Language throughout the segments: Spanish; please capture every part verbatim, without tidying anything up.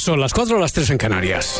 Son las cuatro, las tres en Canarias.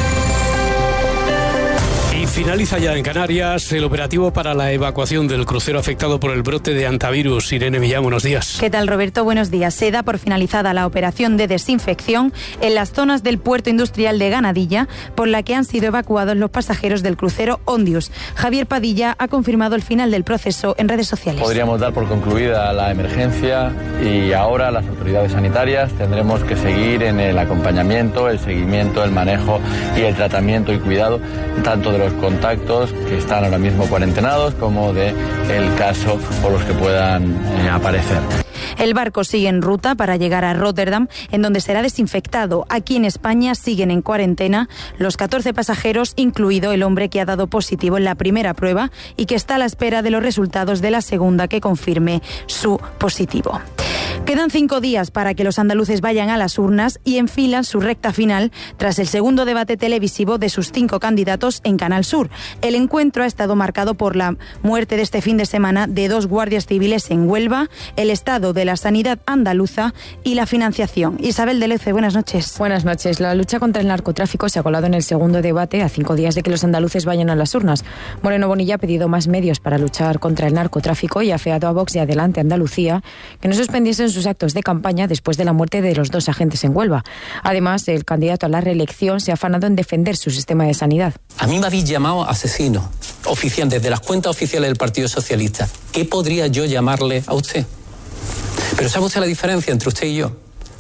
Finaliza ya en Canarias el operativo para la evacuación del crucero afectado por el brote de hantavirus. Irene Millán, buenos días. ¿Qué tal, Roberto? Buenos días. Se da por finalizada la operación de desinfección en las zonas del puerto industrial de Ganadilla, por la que han sido evacuados los pasajeros del crucero Ondius. Javier Padilla ha confirmado el final del proceso en redes sociales. Podríamos dar por concluida la emergencia y ahora las autoridades sanitarias tendremos que seguir en el acompañamiento, el seguimiento, el manejo y el tratamiento y cuidado tanto de los contactos que están ahora mismo cuarentenados como de el caso por los que puedan eh, aparecer. El barco sigue en ruta para llegar a Rotterdam, en donde será desinfectado. Aquí en España siguen en cuarentena los catorce pasajeros, incluido el hombre que ha dado positivo en la primera prueba y que está a la espera de los resultados de la segunda que confirme su positivo. Quedan cinco días para que los andaluces vayan a las urnas y enfilan su recta final tras el segundo debate televisivo de sus cinco candidatos en Canal Sur. El encuentro ha estado marcado por la muerte de este fin de semana de dos guardias civiles en Huelva, el estado de la sanidad andaluza y la financiación. Isabel de Lece, buenas noches. Buenas noches. La lucha contra el narcotráfico se ha colado en el segundo debate a cinco días de que los andaluces vayan a las urnas. Moreno Bonilla ha pedido más medios para luchar contra el narcotráfico y ha afeado a Vox y Adelante Andalucía que no suspendiesen sus actos de campaña después de la muerte de los dos agentes en Huelva. Además, el candidato a la reelección se ha afanado en defender su sistema de sanidad. A mí me habéis llamado asesino oficial desde las cuentas oficiales del Partido Socialista. ¿Qué podría yo llamarle a usted? Pero ¿sabe usted la diferencia entre usted y yo?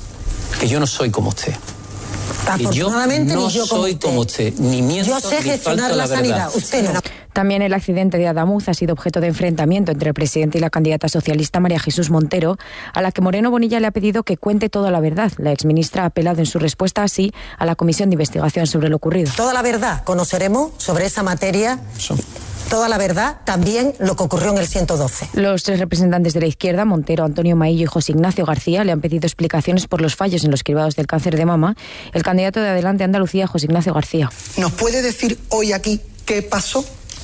Que yo no soy como usted. Afortunadamente, yo no ni yo soy como usted, ni miento, yo sé ni gestionar la, la sanidad, usted no. También el accidente de Adamuz ha sido objeto de enfrentamiento entre el presidente y la candidata socialista María Jesús Montero, a la que Moreno Bonilla le ha pedido que cuente toda la verdad. La exministra ha apelado en su respuesta así a la comisión de investigación sobre lo ocurrido. Toda la verdad conoceremos sobre esa materia. Sí. Toda la verdad, también lo que ocurrió en el ciento doce. Los tres representantes de la izquierda, Montero, Antonio Maillo y José Ignacio García, le han pedido explicaciones por los fallos en los cribados del cáncer de mama. El candidato de Adelante Andalucía, José Ignacio García. ¿Nos puede decir hoy aquí qué pasó?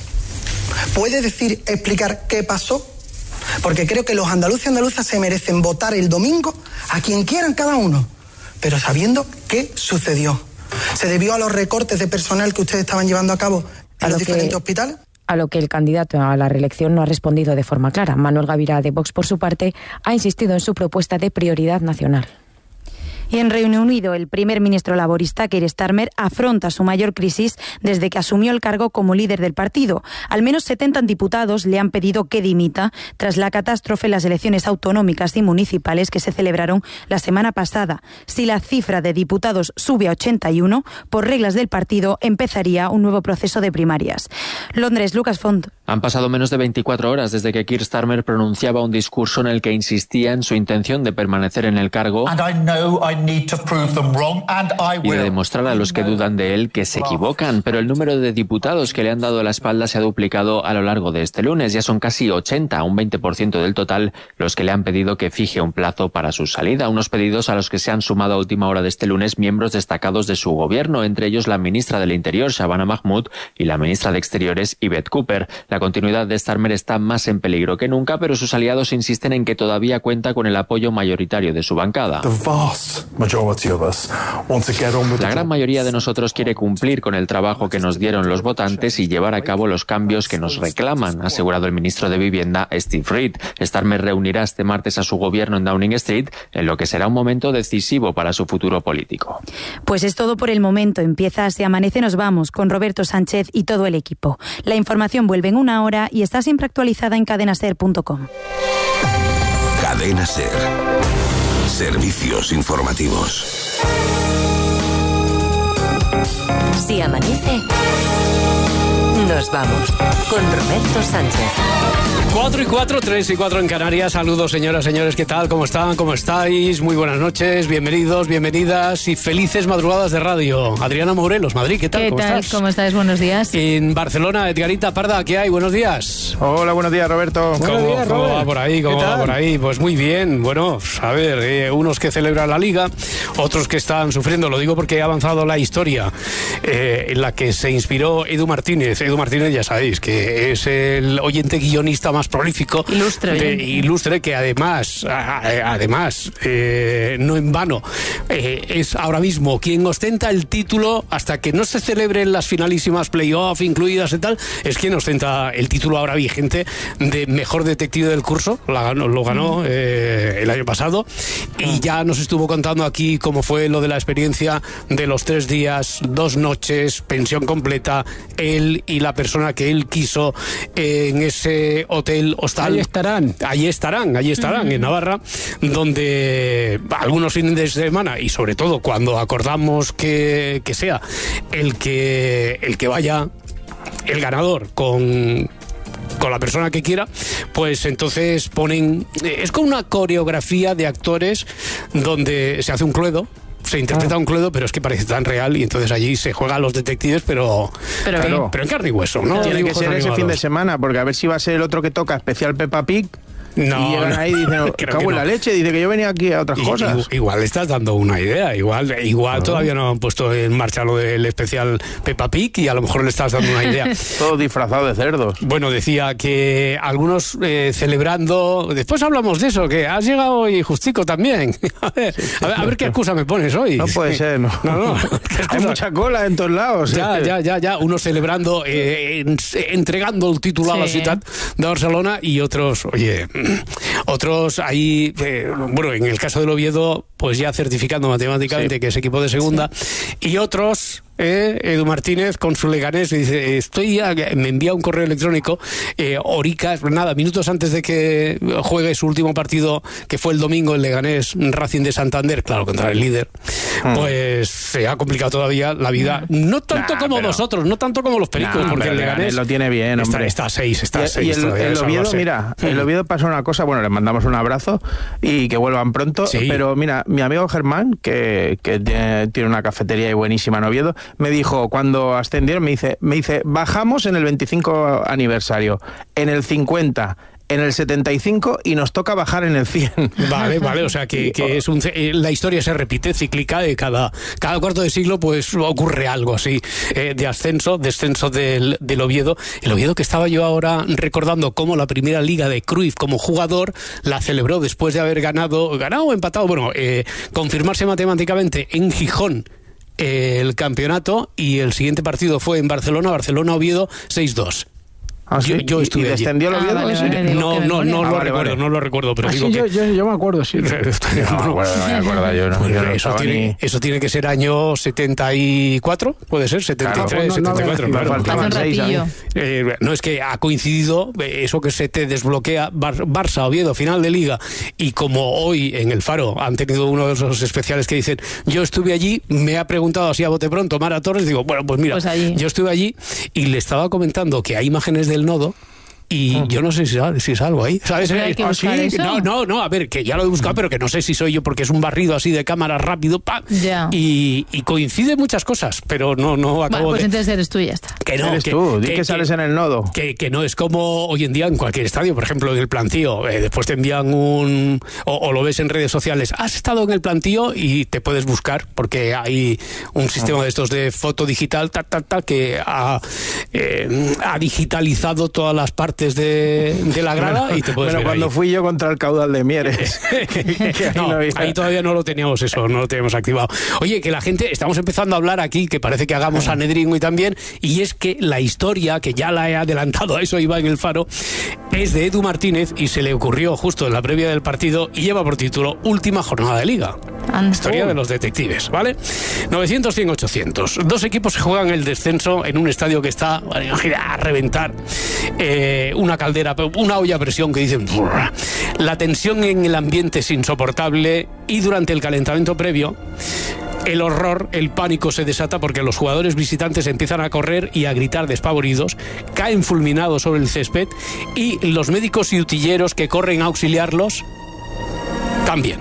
¿Puede decir, explicar qué pasó? Porque creo que los andaluces y andaluzas se merecen votar el domingo a quien quieran cada uno, pero sabiendo qué sucedió. ¿Se debió a los recortes de personal que ustedes estaban llevando a cabo en los diferentes que... hospitales? A lo que el candidato a la reelección no ha respondido de forma clara. Manuel Gavirá, de Vox, por su parte, ha insistido en su propuesta de prioridad nacional. Y en Reino Unido, el primer ministro laborista, Keir Starmer, afronta su mayor crisis desde que asumió el cargo como líder del partido. Al menos setenta diputados le han pedido que dimita tras la catástrofe en las elecciones autonómicas y municipales que se celebraron la semana pasada. Si la cifra de diputados sube a ochenta y uno, por reglas del partido empezaría un nuevo proceso de primarias. Londres, Lucas Font. Han pasado menos de veinticuatro horas desde que Keir Starmer pronunciaba un discurso en el que insistía en su intención de permanecer en el cargo y de demostrar a los que dudan de él que se equivocan, pero el número de diputados que le han dado la espalda se ha duplicado a lo largo de este lunes. Ya son casi ochenta, un veinte por ciento del total, los que le han pedido que fije un plazo para su salida. Unos pedidos a los que se han sumado a última hora de este lunes miembros destacados de su gobierno, entre ellos la ministra del Interior, Shabana Mahmood, y la ministra de Exteriores, Yvette Cooper. La continuidad de Starmer está más en peligro que nunca, pero sus aliados insisten en que todavía cuenta con el apoyo mayoritario de su bancada. La gran mayoría de nosotros quiere cumplir con el trabajo que nos dieron los votantes y llevar a cabo los cambios que nos reclaman, ha asegurado el ministro de Vivienda, Steve Reed. Starmer reunirá este martes a su gobierno en Downing Street, en lo que será un momento decisivo para su futuro político. Pues es todo por el momento. Empieza Se Amanece, nos vamos con Roberto Sánchez y todo el equipo. La información vuelve en una hora y está siempre actualizada en cadena ser punto com. Cadena Ser. Servicios informativos. Si amanece, nos vamos con Roberto Sánchez. cuatro y cuatro, tres y cuatro en Canarias. Saludos, señoras, señores, ¿qué tal? ¿Cómo están? ¿Cómo estáis? Muy buenas noches, bienvenidos, bienvenidas y felices madrugadas de radio. Adriana Morelos, Madrid, ¿qué tal? ¿Qué ¿Cómo tal? estás? ¿Cómo estás? Buenos días. En Barcelona, Edgarita Parda, ¿qué hay? Buenos días. Hola, buenos días, Roberto. ¿Cómo, buenos días, ¿cómo Robert? va por ahí? ¿Cómo va por ahí? Pues muy bien. Bueno, a ver, eh, unos que celebran la Liga, otros que están sufriendo. Lo digo porque ha avanzado la historia eh, en la que se inspiró Edu Martínez. Edu Martínez, ya sabéis, que es el oyente guionista más prolífico. Ilustre. De, ilustre, que además, a, a, además, eh, no en vano, eh, es ahora mismo quien ostenta el título hasta que no se celebren las finalísimas playoff incluidas y tal, es quien ostenta el título ahora vigente de mejor detective del curso. La ganó, lo ganó eh, el año pasado y ya nos estuvo contando aquí cómo fue lo de la experiencia de los tres días, dos noches, pensión completa, él y la persona que él quiso en ese hotel hostal. Ahí estarán. Ahí estarán, ahí estarán, uh-huh. en Navarra, donde algunos fines de semana y sobre todo cuando acordamos que, que sea el que, el que vaya el ganador con... con la persona que quiera, pues entonces ponen, es como una coreografía de actores donde se hace un cluedo, se interpreta ah. un cluedo, pero es que parece tan real y entonces allí se juegan los detectives, pero pero, pero, pero en carne y hueso, ¿no? Tiene Dibujos que ser animados. Ese fin de semana, porque a ver si va a ser el otro que toca especial Peppa Pig. No, y llegan no, ahí y dicen, cago en la leche, dice que yo venía aquí a otras y, cosas. Igual le estás dando una idea, igual igual no. todavía no han puesto en marcha lo del especial Peppa Pig y a lo mejor le estás dando una idea. Todo disfrazado de cerdos. Bueno, decía que algunos eh, celebrando, después hablamos de eso, que has llegado hoy justico también. A ver, sí, sí, a, ver a ver qué excusa me pones hoy. No puede ser, no. no, no. Hay mucha cola en todos lados. Ya, ya, ya, ya. Unos celebrando, eh, en, entregando el título sí. a la ciudad de Barcelona y otros, oye, otros Otros ahí, eh, bueno, en el caso del Oviedo, pues ya certificando matemáticamente sí. que es equipo de segunda, sí. y otros, eh, Edu Martínez con su Leganés, dice, estoy ya, me envía un correo electrónico, eh, Oricas, nada, minutos antes de que juegue su último partido, que fue el domingo, el Leganés Racing de Santander, claro, contra el líder, mm. pues se ha complicado todavía la vida, no tanto nah, como pero... nosotros, no tanto como los pericos, nah, porque el Leganés lo tiene bien, hombre. Está a seis, está a seis. Y el, el Oviedo, mira, el Oviedo pasó una cosa, bueno, le mandamos un abrazo y que vuelvan pronto, sí. pero mira, mi amigo Germán, que, que tiene, tiene una cafetería y buenísima en Oviedo, me dijo, cuando ascendieron, me dice, me dice, bajamos en el veinticinco aniversario, en el cincuenta, en el setenta y cinco y nos toca bajar en el cien. Vale, vale, o sea que, que es un, la historia se repite cíclica de cada, cada cuarto de siglo, pues ocurre algo así, eh, de ascenso, descenso del, del Oviedo. El Oviedo que estaba yo ahora recordando cómo la primera liga de Cruyff como jugador la celebró después de haber ganado, ganado o empatado, bueno, eh, confirmarse matemáticamente en Gijón el campeonato y el siguiente partido fue en Barcelona, Barcelona-Oviedo seis dos. ¿Ah, sí? Yo, yo estuve ¿Y descendió el Oviedo? Ah, vale, vale, no, no, no, no ah, lo vale, recuerdo, vale. no lo recuerdo, pero ah, digo sí, que... yo, yo, yo me acuerdo, sí. no, no, me acuerdo, no me acuerdo, yo no, yo no eso, tiene, ni... eso tiene que ser año setenta y cuatro, puede ser, setenta y tres, claro, no, no, setenta y cuatro, no, claro. Faltaban seis años. Eh, no, es que ha coincidido eso que se te desbloquea Bar Barça, Oviedo, final de Liga, y como hoy en el Faro han tenido uno de esos especiales que dicen, yo estuve allí, me ha preguntado así a bote pronto Mara Torres, digo, bueno, pues mira, pues yo estuve allí y le estaba comentando que hay imágenes del nodo. Y uh-huh. yo no sé si, si es algo ahí, ¿sabes? ¿Hay que buscar eso? No, no, no, a ver, que ya lo he buscado, pero que no sé si soy yo, porque es un barrido así de cámara rápido, ¡pam! Yeah. Y, y coincide muchas cosas, pero no, no acabo bueno, pues de... entonces eres tú y ya está. Que no, eres que, tú, di que, que sales que, en el nodo. Que, que no es como hoy en día en cualquier estadio, por ejemplo, en el plantío, eh, después te envían un... O, o lo ves en redes sociales, has estado en el plantío y te puedes buscar, porque hay un sistema de estos de foto digital, ta, ta, ta, que ha, eh, ha digitalizado todas las partes de... de la grada bueno, y te puedes Pero ver cuando ahí. Fui yo contra el caudal de Mieres. no, no ahí todavía no lo teníamos eso, no lo teníamos activado. Oye, que la gente, estamos empezando a hablar aquí, que parece que hagamos Sanedrín y también, y es que la historia, que ya la he adelantado, a eso iba en el Faro, es de Edu Martínez y se le ocurrió justo en la previa del partido y lleva por título Última jornada de Liga. And historia oh. de los detectives, ¿vale? novecientos, cien, ochocientos. Dos equipos se juegan el descenso en un estadio que está a reventar. Eh, una caldera, una olla a presión que dicen... La tensión en el ambiente es insoportable y durante el calentamiento previo el horror, el pánico se desata porque los jugadores visitantes empiezan a correr y a gritar despavoridos, caen fulminados sobre el césped y los médicos y utilleros que corren a auxiliarlos también.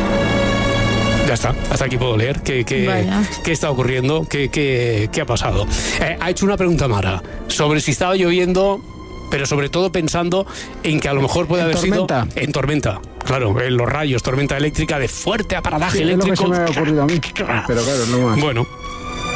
Ya está, hasta aquí puedo leer qué, qué, qué está ocurriendo, qué, qué, qué ha pasado. Eh, ha hecho una pregunta Mara sobre si estaba lloviendo, pero sobre todo pensando en que a lo mejor puede haber tormenta? sido en tormenta. Claro, en los rayos, tormenta eléctrica de fuerte aparataje sí, eléctrico. Es lo que se me ha ocurrido a mí. Pero claro, no más. Bueno.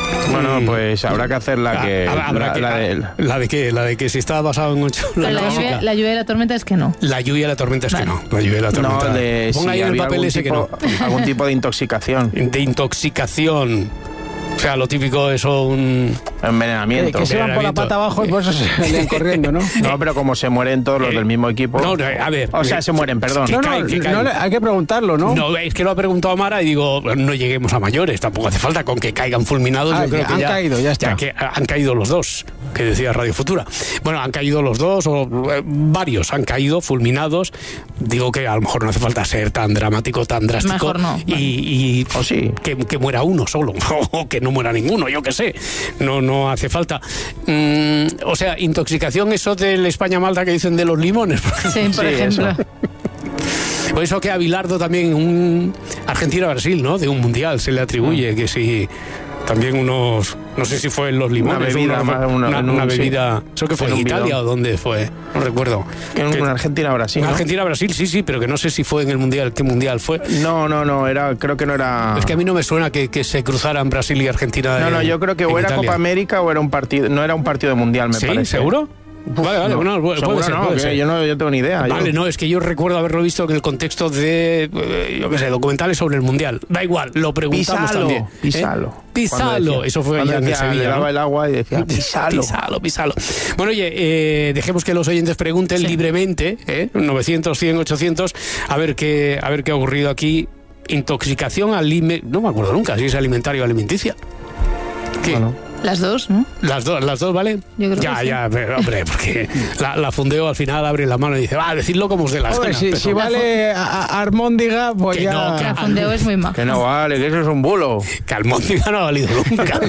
Bueno, pues habrá que hacer la que... Habrá la, que la, de, la de qué, la de que si está basado en ocho... La, la, lluvia, la lluvia y la tormenta es que no. La lluvia y la tormenta es vale. que no. La lluvia y la tormenta. No, de, Ponga si ahí en el papel ese tipo, que no. Algún tipo de intoxicación. De intoxicación. O sea, lo típico es un... Envenenamiento. Que, que se van por la pata abajo y por eso se salen corriendo, ¿no? No, pero como se mueren todos los eh, del mismo equipo... No, a ver... O sea, se mueren, perdón. No, no, que caen, no, no, hay que preguntarlo, ¿no? No, es que lo ha preguntado Mara y digo, no lleguemos a mayores, tampoco hace falta con que caigan fulminados. Ah, yo creo ya, que han ya, caído, ya está. Ya que han caído los dos, que decía Radio Futura. Bueno, han caído los dos, o eh, varios han caído fulminados. Digo que a lo mejor no hace falta ser tan dramático, tan drástico. Mejor no. Y, y o sí. que, que muera uno solo, o que no muera ninguno, yo qué sé. No, no hace falta. Mm, o sea, intoxicación, eso del España-Malta que dicen de los limones. Sí, por sí, ejemplo. Eso. Por eso que a Bilardo también un Argentina-Brasil, ¿no? De un mundial se le atribuye, mm. que si también unos, no sé si fue en los limones, una bebida, una, una, una, un, una bebida, sí. ¿eso que fue en, en Italia bidón. O dónde fue? No recuerdo. En que, Argentina-Brasil, ¿no? ¿no? Argentina-Brasil, sí, sí, pero que no sé si fue en el mundial, ¿qué mundial fue? No, no, no, era, creo que no era... Es que a mí no me suena que, que se cruzaran Brasil y Argentina. No, en, no, yo creo que o era Italia. Copa América o era un partido, no era un partido de mundial, me ¿Sí? parece. ¿Seguro? Vale, vale, no, bueno, puede seguro ser, no, puede ser. Yo no yo tengo ni idea. Vale, yo. no, es que yo recuerdo haberlo visto en el contexto de, yo qué sé, documentales sobre el Mundial. Da igual, lo preguntamos Pisalo, también. Pisalo. ¿Eh? Pisalo, decía, eso fue allá en Sevilla. Le daba ¿no? el agua y decía, pisalo. Pisalo, pisalo. Bueno, oye, eh, dejemos que los oyentes pregunten sí. libremente, ¿eh? novecientos, cien, ochocientos, a ver qué, a ver qué ha ocurrido aquí. Intoxicación alime... No me acuerdo nunca si es alimentario o alimenticia. ¿Qué? Bueno. Las dos, ¿no? Las dos, las dos, ¿vale? Yo creo ya, que sí. ya, pero, hombre, porque la, la Fundeo al final abre la mano y dice, va, decidlo como os dé la gana. Si, si vale a, a Armóndiga, pues que ya... No, que la Fundeo es muy maja. Que no vale, que eso es un bulo. Que Almóndiga no ha valido nunca.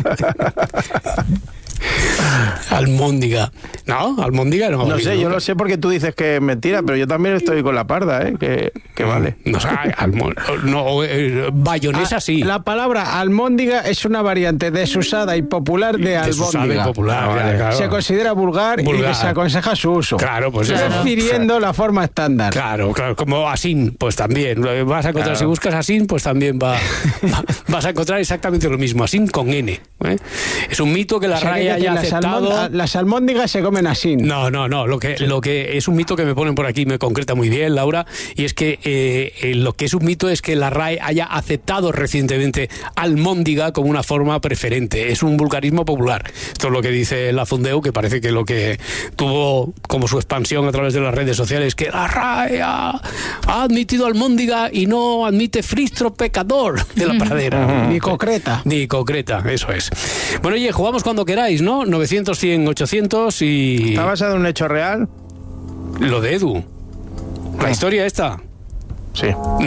Almóndiga. No, Almóndiga no. No sé, yo lo sé porque tú dices que es mentira, pero yo también estoy con la parda, ¿eh? Que, que vale. No, o sea, almón, no, eh, bayonesa ah, sí. La palabra almóndiga es una variante desusada y popular de albóndiga. Y popular, ah, vale, claro. Se considera vulgar, vulgar y se aconseja su uso. Claro, pues claro. Refiriendo la forma estándar. Claro, claro, como asín, pues también. Vas a encontrar, claro. Si buscas asín, pues también va, va, vas a encontrar exactamente lo mismo, asín con N. ¿eh? Es un mito que la o sea, RAE haya las aceptado. Almond, las almóndigas se comen así. No, no, no. Lo que, sí. lo que es un mito que me ponen por aquí me concreta muy bien, Laura, y es que eh, eh, lo que es un mito es que la RAE haya aceptado recientemente almóndiga como una forma preferente. Es un vulgarismo popular. Esto es lo que dice la Fundeu, que parece que lo que tuvo como su expansión a través de las redes sociales, que la RAE ha, ha admitido almóndiga y no admite fristro pecador de la pradera. Uh-huh. Ni concreta. Ni concreta, eso es. Bueno, oye, jugamos cuando queráis, ¿no? novecientos, cien, ochocientos y... ¿Está basado en un hecho real? Lo de Edu. ¿La no. historia esta? Sí.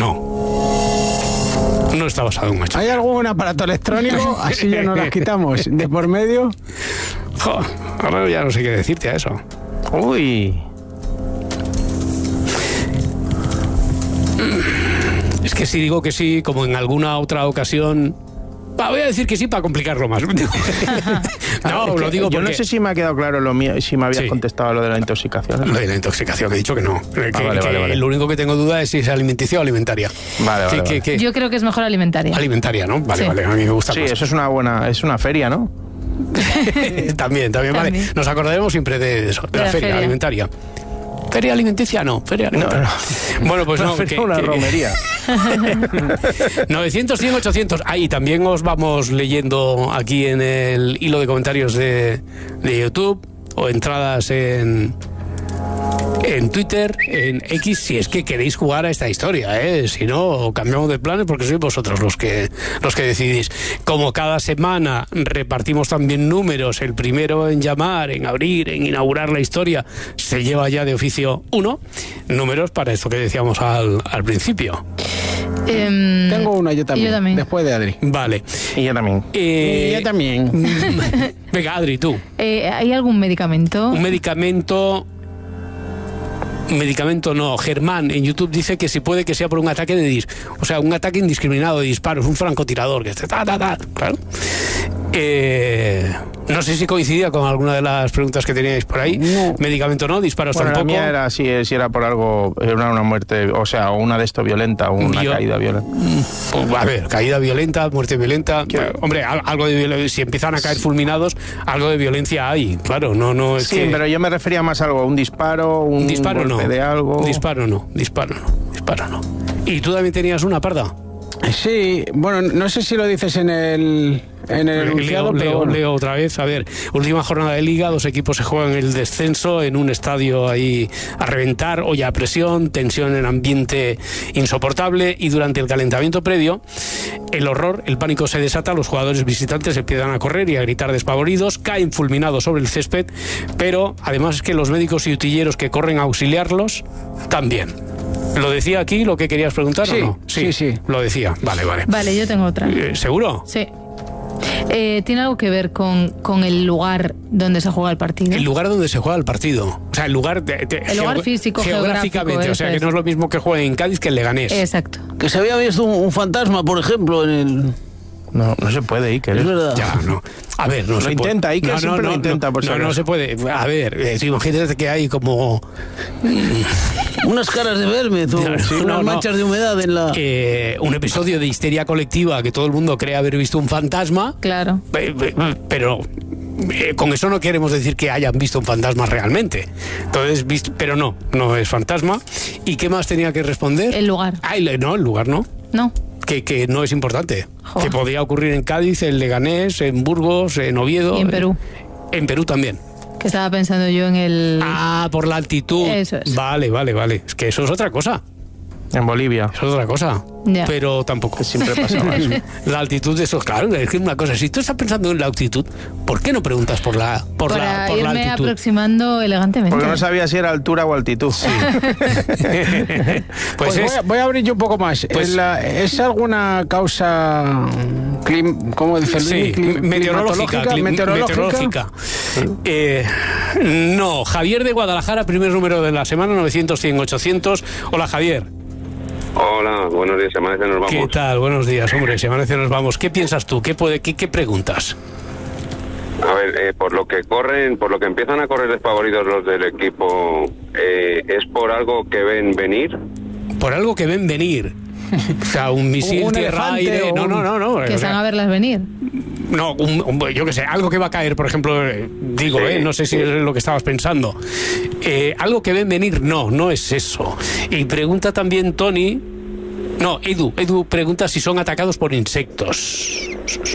No. No está basado en un hecho ¿Hay real. algún aparato electrónico? Así ya nos las quitamos de por medio. Jo, ahora ya no sé qué decirte a eso. Uy. Es que si digo que sí, como en alguna otra ocasión... Va, voy a decir que sí para complicarlo más. No, lo digo porque... Yo no sé si me ha quedado claro lo mío, si me habías sí. contestado lo de la intoxicación. Lo de la intoxicación, he dicho que no. Que, ah, vale, que vale, vale. Lo único que tengo duda es si es alimenticia o alimentaria. Vale, vale, que, vale. Que, que... Yo creo que es mejor alimentaria. Alimentaria, ¿no? Vale, sí. vale, a mí me gusta Sí, más. eso es una buena, es una feria, ¿no? también, también, también, vale. Nos acordaremos siempre de eso, de, de la, la feria, feria alimentaria. ¿Feria alimenticia? No, feria alimentaria. No, no. Bueno, pues una no. Feria, que, una que... romería. novecientos, cien, ochocientos. Ahí también os vamos leyendo aquí en el hilo de comentarios de, de YouTube o entradas en... en Twitter, en X, si es que queréis jugar a esta historia, ¿eh? Si no, cambiamos de planes porque sois vosotros los que los que decidís. Como cada semana repartimos también números, el primero en llamar, en abrir, en inaugurar la historia, se lleva ya de oficio uno, números para esto que decíamos al, al principio. Um, Tengo una yo también, yo también, después de Adri. Vale. Y yo también. Eh, y yo también. Venga, Adri, tú. Eh, ¿Hay algún medicamento? Un medicamento... Un medicamento no. Germán en YouTube dice que si puede que sea por un ataque de dis... O sea, un ataque indiscriminado de disparos, un francotirador que esté ta, ta, ta. Claro. Eh, no sé si coincidía con alguna de las preguntas que teníais por ahí. No. Medicamento no, disparos Bueno, tampoco. la mía era si, si era por algo, era una muerte, o sea, una de esto violenta, una Yo- caída violenta. Pues, a ver, caída violenta, muerte violenta. Bueno, hombre, al- algo de violencia. Si empiezan a caer fulminados, algo de violencia hay. Claro, no, no es Sí, que. pero yo me refería más a algo, un disparo, un disparo no. golpe de algo. Disparo no, disparo no, disparo no. ¿Y tú también tenías una, Parda? Sí, bueno, no sé si lo dices en el, en el enunciado, Leo, pero leo, bueno. leo otra vez. A ver, última jornada de Liga, dos equipos se juegan el descenso en un estadio ahí a reventar, olla a presión, tensión en ambiente insoportable, y durante el calentamiento previo, el horror, el pánico se desata, los jugadores visitantes empiezan a correr y a gritar despavoridos, caen fulminados sobre el césped, pero además es que los médicos y utilleros que corren a auxiliarlos también. ¿Lo decía aquí lo que querías preguntar Sí, o no? sí, sí. Lo decía, vale, vale. Vale, yo tengo otra. Eh, ¿Seguro? Sí. Eh, ¿Tiene algo que ver con, con el lugar donde se juega el partido? El lugar donde se juega el partido. O sea, el lugar... de- de- El lugar físico, geográficamente. geográfico, O sea, eso que es. no es lo mismo que juegue en Cádiz que en Leganés. Exacto. Que se había visto un, un fantasma, por ejemplo, en el... No, no se puede, Iker. Es verdad. Ya, no. A ver, no Lo se intenta, puede. Iker no, no, siempre no, lo intenta, no, por si no, no acaso. se puede. A ver, eh, tú imagínate que hay como... Unas caras de Belmez o No, unas no, no. manchas de humedad en la... eh, un episodio de histeria colectiva que todo el mundo cree haber visto un fantasma, Claro. eh, eh, pero... eh, con eso no queremos decir que hayan visto un fantasma realmente. Entonces, visto, pero no, no es fantasma. ¿Y qué más tenía que responder? El lugar. Ah, el- no, el lugar no. No. Que, que no es importante. Joder. Que podía ocurrir en Cádiz, en Leganés, en Burgos, en Oviedo. Y en Perú. En Perú también. Que estaba pensando yo en el... Ah, por la altitud. Eso es. Vale, vale, vale. Es que eso es otra cosa. En Bolivia. Eso es otra cosa. Ya. Pero tampoco. Siempre pasaba eso. La altitud de esos, claro, es que una cosa, si tú estás pensando en la altitud, ¿por qué no preguntas por la, por Para la, por la irme altitud? aproximando elegantemente. Porque no sabía si era altura o altitud. Pues, Pues es, voy, a, voy a abrir yo un poco más. Pues- ¿Es, la- ¿Es alguna causa, clim, ¿cómo dice Luis? sí, Clim- meteorológica, climatológica, clim- meteorológica? meteorológica. Eh, no, Javier de Guadalajara, primer número de la semana, novecientos, cien, ochocientos. Hola, Javier. Hola, buenos días, amanece, nos vamos. ¿Qué tal? Buenos días, hombre. Si amanece nos vamos. ¿Qué piensas tú? ¿Qué, puede, qué, qué preguntas? A ver, eh, por lo que corren, por lo que empiezan a correr desfavoridos los del equipo, eh, ¿es por algo que ven venir? Por algo que ven venir. O sea, un misil Un elefante tierra-aire. o No, un- no, no, no. Que o se van sea, a verlas venir. no, un- un- yo qué sé, algo que va a caer, por ejemplo, eh, digo, Sí, eh, no sé si sí. es lo que estabas pensando. Eh, algo que ven venir, no, no es eso. Y pregunta también Tony, no, Edu, Edu pregunta si son atacados por insectos.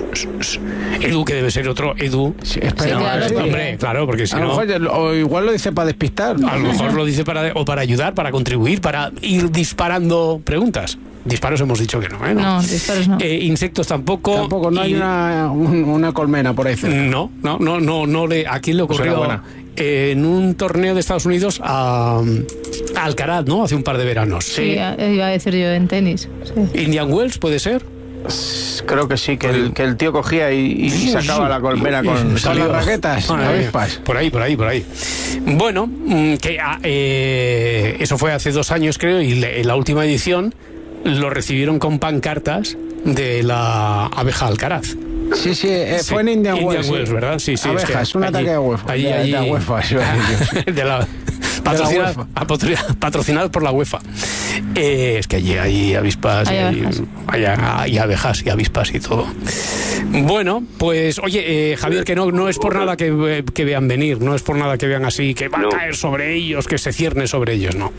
Edu, que debe ser otro Edu. Sí, espera, Sí, claro, sí. Hombre, claro, porque si A lo no... mejor, o igual lo dice para despistar. A lo mejor lo dice para, o para ayudar, para contribuir, para ir disparando preguntas. Disparos hemos dicho que no, ¿eh? No, disparos no. Eh, insectos tampoco. Tampoco, no hay y- una, un- una colmena por ahí cerca. No, no, no, no, no le. ¿A quién le Pues ocurrió? enhorabuena. Eh, en un torneo de Estados Unidos a, a Alcaraz, ¿no? Hace un par de veranos. Sí, eh, iba a decir yo en tenis. Sí. Indian Wells, ¿puede ser? Creo que sí, que el, que el tío cogía y, y sacaba la colmena con, Con salió. las raquetas, Bueno, las eh, avispas. por ahí, por ahí, por ahí. Bueno, mm, que ah, eh, eso fue hace dos años, creo, y le- en la última edición lo recibieron con pancartas de la abeja Alcaraz. Sí, sí, eh, Sí, fue en Indian, Indian Wells. Wells, sí. ¿verdad? Sí, sí. Abejas, es que un allí- ataque de UEFA. Allí, de, allí, de UEFA, sí, iba a decir yo. de la, patrocinado, UEFA. a patro- patrocinado por la UEFA. Eh, es que allí hay avispas, Hay y hay, abejas. hay, hay abejas y avispas y todo. Bueno, pues oye, eh, Javier, que no, no es por nada que, eh, que vean venir, no es por nada que vean así, que va No. a caer sobre ellos, que se cierne sobre ellos, no.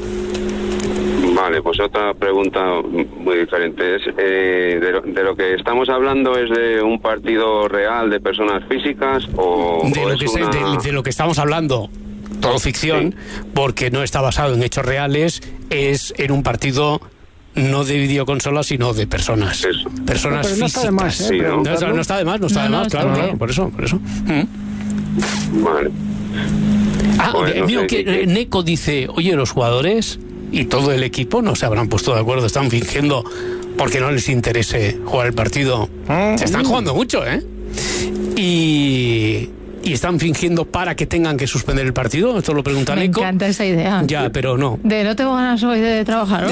Vale, pues otra pregunta muy diferente. Es, eh, de, lo, de lo que estamos hablando es de un partido real de personas físicas o, De o lo, es que se- una... de- de lo que estamos hablando, todo ficción, porque no está basado en hechos reales, es en un partido no de videoconsolas, sino de personas. Eso. Personas Pero no está de físicas. más, ¿eh? Sí, ¿no? No, preguntarlo. no está de más, no está No, de no, más, está claro, bien. claro, por eso, por eso. Mm. Vale. Ah, Pues eh, no digo sé, que ¿qué- eh, Neko dice, oye, los jugadores y todo el equipo no se habrán puesto de acuerdo, están fingiendo porque no les interese jugar el partido. Se están jugando mucho, ¿eh? Y, y están fingiendo para que tengan que suspender el partido? Esto lo pregunta Me Nico. Me encanta esa idea. Ya, pero no. De no tengo ganas hoy de trabajar.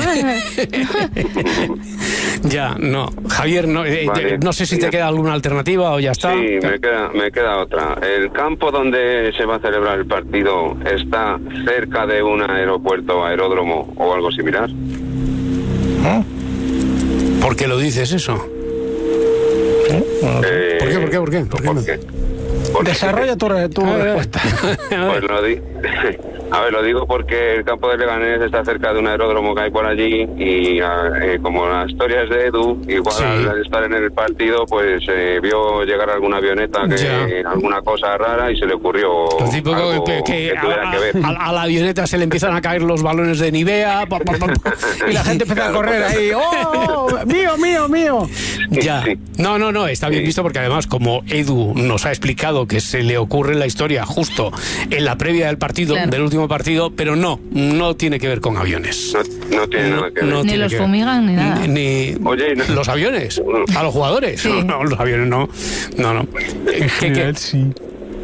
Ya, no. Javier, no, eh, Vale. te, no sé si te queda alguna alternativa o ya está. Sí, me queda, me queda otra. ¿El campo donde se va a celebrar el partido está cerca de un aeropuerto, aeródromo o algo similar? ¿Eh? ¿Por qué lo dices eso? Eh, ¿Por qué? ¿Por qué? ¿Por qué? ¿Por qué? ¿por qué? ¿Por qué? Desarrolla tu, tu respuesta. Pues lo di- a ver, lo digo porque el campo de Leganés está cerca de un aeródromo que hay por allí y eh, como la historia es de Edu, igual Sí. al estar en el partido, pues eh, vio llegar alguna avioneta, que Ya. alguna cosa rara y se le ocurrió Lo típico algo que, que que tuviera a, que ver. a- a la avioneta se le empiezan a caer los balones de Nivea pa, pa, pa, pa, Y la gente empieza a correr ahí. ¡Oh! ¡Mío, mío, mío! Ya. No, no, no, está bien Sí. visto porque además como Edu nos ha explicado que se le ocurre la historia justo en la previa del partido, Claro. del último partido, pero no, no tiene que ver con aviones. No, no tiene nada que ver. No Ni tiene los que ver. fumigan ni nada. Ni, Oye, no- los aviones, a los jugadores. Sí. No, los aviones no. No, no. Eh, ¿qué- qué? Sí.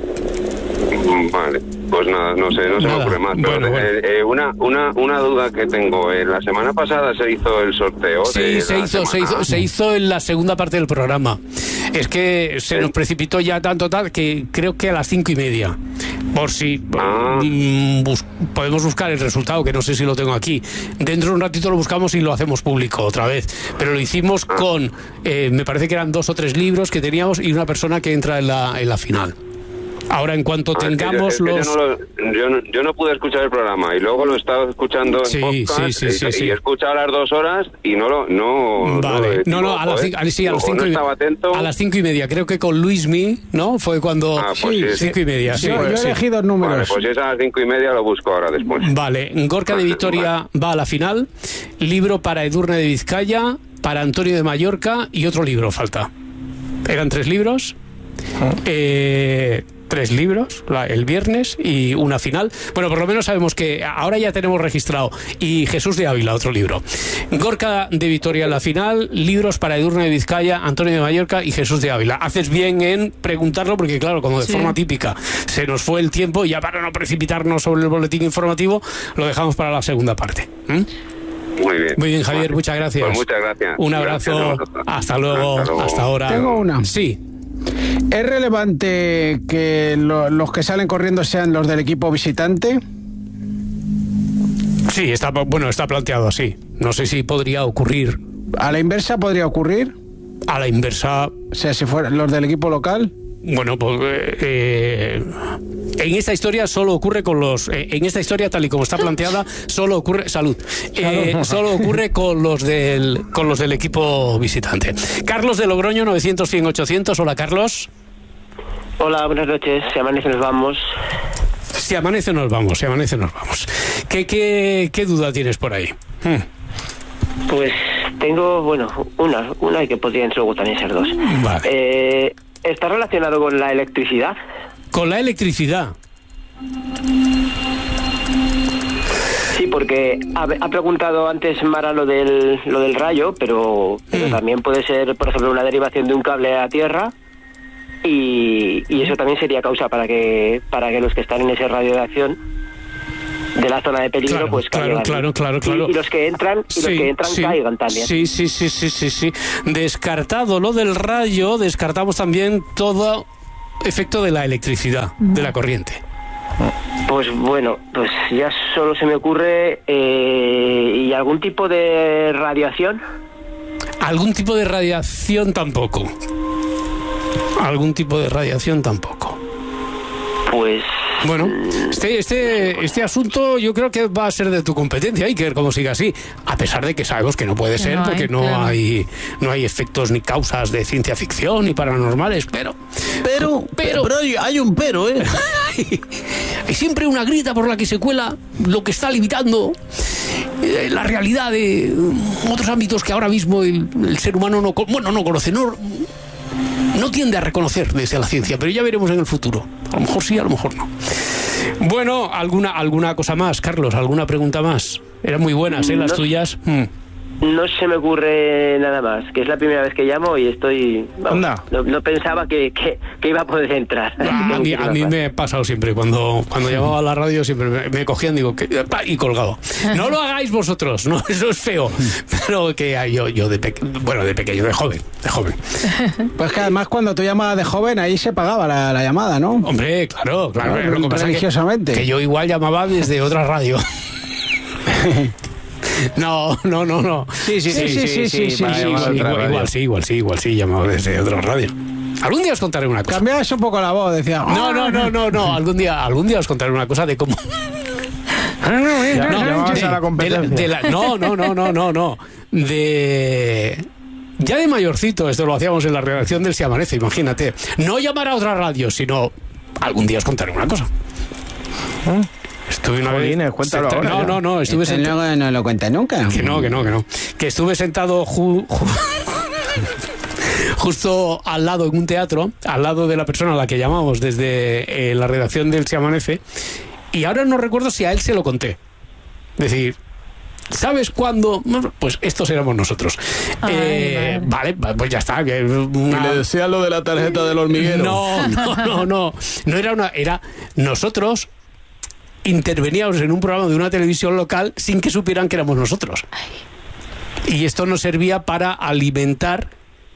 Vale, pues nada, no sé, no se Nada. me ocurre más. Pero Bueno, bueno. eh, eh, una, una, una duda que tengo, eh, la semana pasada se hizo el sorteo. Sí, de se la hizo, se semana. hizo, se hizo en la segunda parte del programa. Es que se nos precipitó ya tanto tal que creo que a las cinco y media. Por si Ah. mm, bus- podemos buscar el resultado, que no sé si lo tengo aquí. Dentro de un ratito lo buscamos y lo hacemos público otra vez. Pero lo hicimos con, eh, me parece que eran dos o tres libros que teníamos y una persona que entra en la, en la final. Ahora, en cuanto Ah, es que yo- tengamos es que yo los... no lo- yo, no, yo no pude escuchar el programa y luego lo he estado escuchando en Sí, podcast sí, sí, y, sí, y sí. he escuchado las dos horas y no lo no Vale, lo no, no, a las, joder. cinco, sí, a las O cinco no y, estaba atento. a las cinco y media, creo que con Luismi, ¿no? Fue cuando... Ah, pues sí, sí. cinco y media, sí. Yo, yo he sí. elegido Vale, números. pues si es a las cinco y media lo busco ahora después. Vale, Gorka de Vitoria va a la final, libro para Edurne de Vizcaya, para Antonio de Mallorca y otro libro falta. Eran tres libros, eh, tres libros la- el viernes y una final. Bueno, por lo menos sabemos que ahora ya tenemos registrado. Y Jesús de Ávila, otro libro. Gorka de Vitoria en la final, libros para Edurne de Vizcaya, Antonio de Mallorca y Jesús de Ávila. Haces bien en preguntarlo porque, claro, como de Sí. forma típica se nos fue el tiempo y ya para no precipitarnos sobre el boletín informativo, lo dejamos para la segunda parte. ¿Mm? Muy bien. Muy bien, Javier, Vale. muchas gracias. Pues muchas gracias. Un Gracias a abrazo. vosotros. Hasta luego. Hasta luego. Hasta ahora. Tengo una. Sí. ¿Es relevante que lo- los que salen corriendo sean los del equipo visitante? Sí, está, bueno, está planteado así. No sé si podría ocurrir ¿A la inversa podría ocurrir? a la inversa. O sea, si fueran los del equipo local. Bueno, pues eh, eh, en esta historia solo ocurre con los... eh, en esta historia, tal y como está planteada, solo ocurre... Salud. Eh, solo ocurre con los del con los del equipo visitante. Carlos de Logroño, novecientos, cien, ochocientos. Hola, Carlos. Hola, buenas noches. Si amanece nos vamos. Si amanece nos vamos, si amanece nos vamos. ¿Qué, qué, qué duda tienes por ahí? Hmm. Pues tengo, bueno, una, una y que podrían luego también ser dos. Vale. Eh, ¿Está relacionado con la electricidad? Con la electricidad. Sí, porque ha, ha preguntado antes Mara lo del, lo del rayo, pero, pero Mm. también puede ser, por ejemplo, una derivación de un cable a tierra y, y eso también sería causa para que para que los que están en ese radio de acción de la zona de peligro, Claro, pues claro, caigan. claro, claro, Y- claro. Y, los que entran, y los que entran sí. caigan también. Sí, sí, sí, sí, sí, sí. Descartado lo del rayo, descartamos también todo efecto de la electricidad, de la corriente. Pues bueno, pues ya solo se me ocurre eh, y algún tipo de radiación. Algún tipo de radiación tampoco. Algún tipo de radiación tampoco. Pues bueno, este, este, este asunto yo creo que va a ser de tu competencia, hay que ver cómo sigue así, a pesar de que sabemos que no puede Que ser, no hay, porque no claro. hay no hay efectos ni causas de ciencia ficción ni paranormales, pero Pero, pero, pero hay, hay un pero, ¿eh? hay siempre una grita por la que se cuela lo que está limitando eh, la realidad de mm, otros ámbitos que ahora mismo el, el ser humano no, co- bueno, no conoce, no, no tiende a reconocer desde la ciencia, pero ya veremos en el futuro. A lo mejor sí, a lo mejor no. Bueno, alguna alguna cosa más, Carlos, alguna pregunta más. Eran muy buenas, ¿eh? Las No. tuyas. Mm. no se me ocurre nada más, que es la primera vez que llamo y estoy... Vamos, no, no pensaba que, que, que iba a poder entrar. Ah, a mí, a mí me ha pasado siempre, cuando, cuando llamaba a la radio siempre me, me cogían, digo, que, y colgado. No lo hagáis vosotros, no, eso es feo. Pero que yo, yo de pequeño, bueno, de pequeño, de joven, de joven. Pues que además cuando tú llamabas de joven, ahí se pagaba la, la llamada, ¿no? Hombre, claro, claro. claro lo que pasa religiosamente. Que, que yo igual llamaba desde otra radio. No, no, no, no. Sí, sí, sí, sí, sí, sí, sí, sí, igual, sí, igual, igual, igual sí, igual sí, igual sí, llamaba desde otra radio. Algún día os contaré una cosa. Cambiabas un poco la voz, decía. No, no, no, no, no. Algún día, algún día os contaré una cosa de cómo. Ya, no, llamabas de, a la competencia. De la, de la, no, no, no, no, no, no. De. Ya de mayorcito, esto lo hacíamos en la redacción del Si Amanece, imagínate. No llamar a otra radio, sino algún día os contaré una cosa. ¿Eh? Estuve una Jolines, vez. Cuéntalo senta- ahora, no, ya. no, no, estuve Este sentado. no, no lo cuenta nunca. Que no, que no, que no. Que estuve sentado ju- ju- justo al lado en un teatro, al lado de la persona a la que llamamos desde eh, la redacción del Si Amanece, y ahora no recuerdo si a él se lo conté. Es decir, ¿sabes cuándo? Pues estos éramos nosotros. Ay, Eh, vale, pues ya está. Que una- Y le decía lo de la tarjeta del hormiguero. No, no, no, no. No era una. Era nosotros interveníamos en un programa de una televisión local sin que supieran que éramos nosotros. Y esto nos servía para alimentar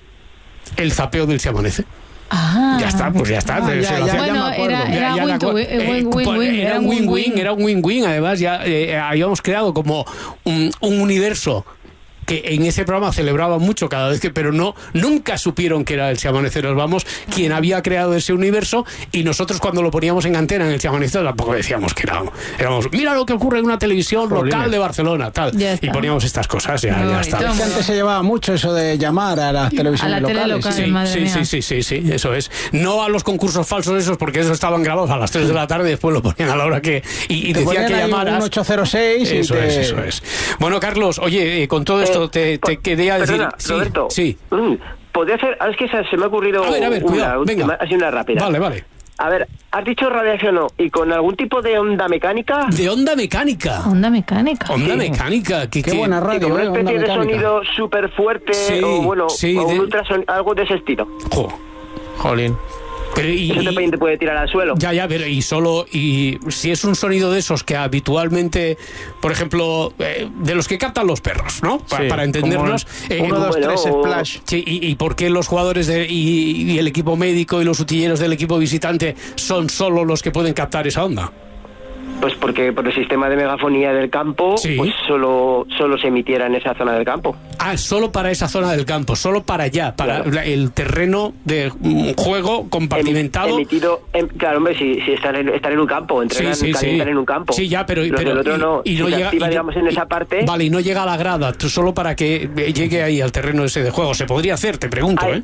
el zapeo del Si Amanece. Ah. Ya está, pues ya está. Ah, Se ya, lo ya, hacía- Bueno, me acuerdo. era, Ya- era ya win me to acuerdo. win, Eh, win, win, pues, win, era un win-win, era un win-win. Además, ya eh, habíamos creado como un, un universo que en ese programa celebraba mucho cada vez que, pero no, nunca supieron que era el Si Amanece Nos Vamos quien había creado ese universo, y nosotros cuando lo poníamos en antena en el Si Amanece tampoco decíamos que éramos, éramos mira lo que ocurre en una televisión Jolines. local de Barcelona, tal, Ya está. y poníamos estas cosas, ya, Muy ya bonito. está. Es que antes se llevaba mucho eso de llamar a las televisiones A la tele locales. local. Sí, Madre sí, mía. sí, sí, sí, sí, eso es. No a los concursos falsos esos, porque esos estaban grabados a las tres de la tarde y después lo ponían a la hora que... Y, y Te decía ponían que ahí llamaras... un ocho cero seis y Eso te- es, eso es. Bueno, Carlos, oye, eh, con todo esto te, te quería decir... Perdona, sí, Roberto. sí. Mm, podría ser... Es que se, se me ha ocurrido A ver, a ver, una cuidado, última, venga. así una rápida. Vale, vale. A ver, has dicho radiación o y con algún tipo de onda mecánica. De onda mecánica. Onda mecánica. Onda Sí. mecánica. Que, Qué que- buena Sí, radio, como una eh, onda especie de mecánica. sonido súper fuerte Sí, o bueno, sí, o un de- ultrason- algo de ese estilo. Jo, Jolín. pero y, Eso te, te puede tirar al suelo. Ya, ya, pero y solo, y si es un sonido de esos que habitualmente, por ejemplo, eh, de los que captan los perros, ¿no? Pa- Sí, para entendernos. como eh, uno, dos, bueno, tres, o- splash. Sí, y, y por qué los jugadores de, y, y el equipo médico y los utilleros del equipo visitante son solo los que pueden captar esa onda. Pues porque por el sistema de megafonía del campo, Sí. pues solo, solo se emitiera en esa zona del campo. Ah, solo para esa zona del campo, solo para allá, para Claro. la- el terreno de mm, juego compartimentado. Emitido, en- claro, hombre, si, si están, en, están en un campo, entrenan, Sí, sí, calientan sí. en un campo. Sí, ya, pero, Los pero del otro no, y, y no si se llega, activa, y- digamos, en esa parte. Vale, y no llega a la grada, tú solo para que eh, llegue ahí al terreno ese de juego. Se podría hacer, te pregunto, Hay- ¿eh?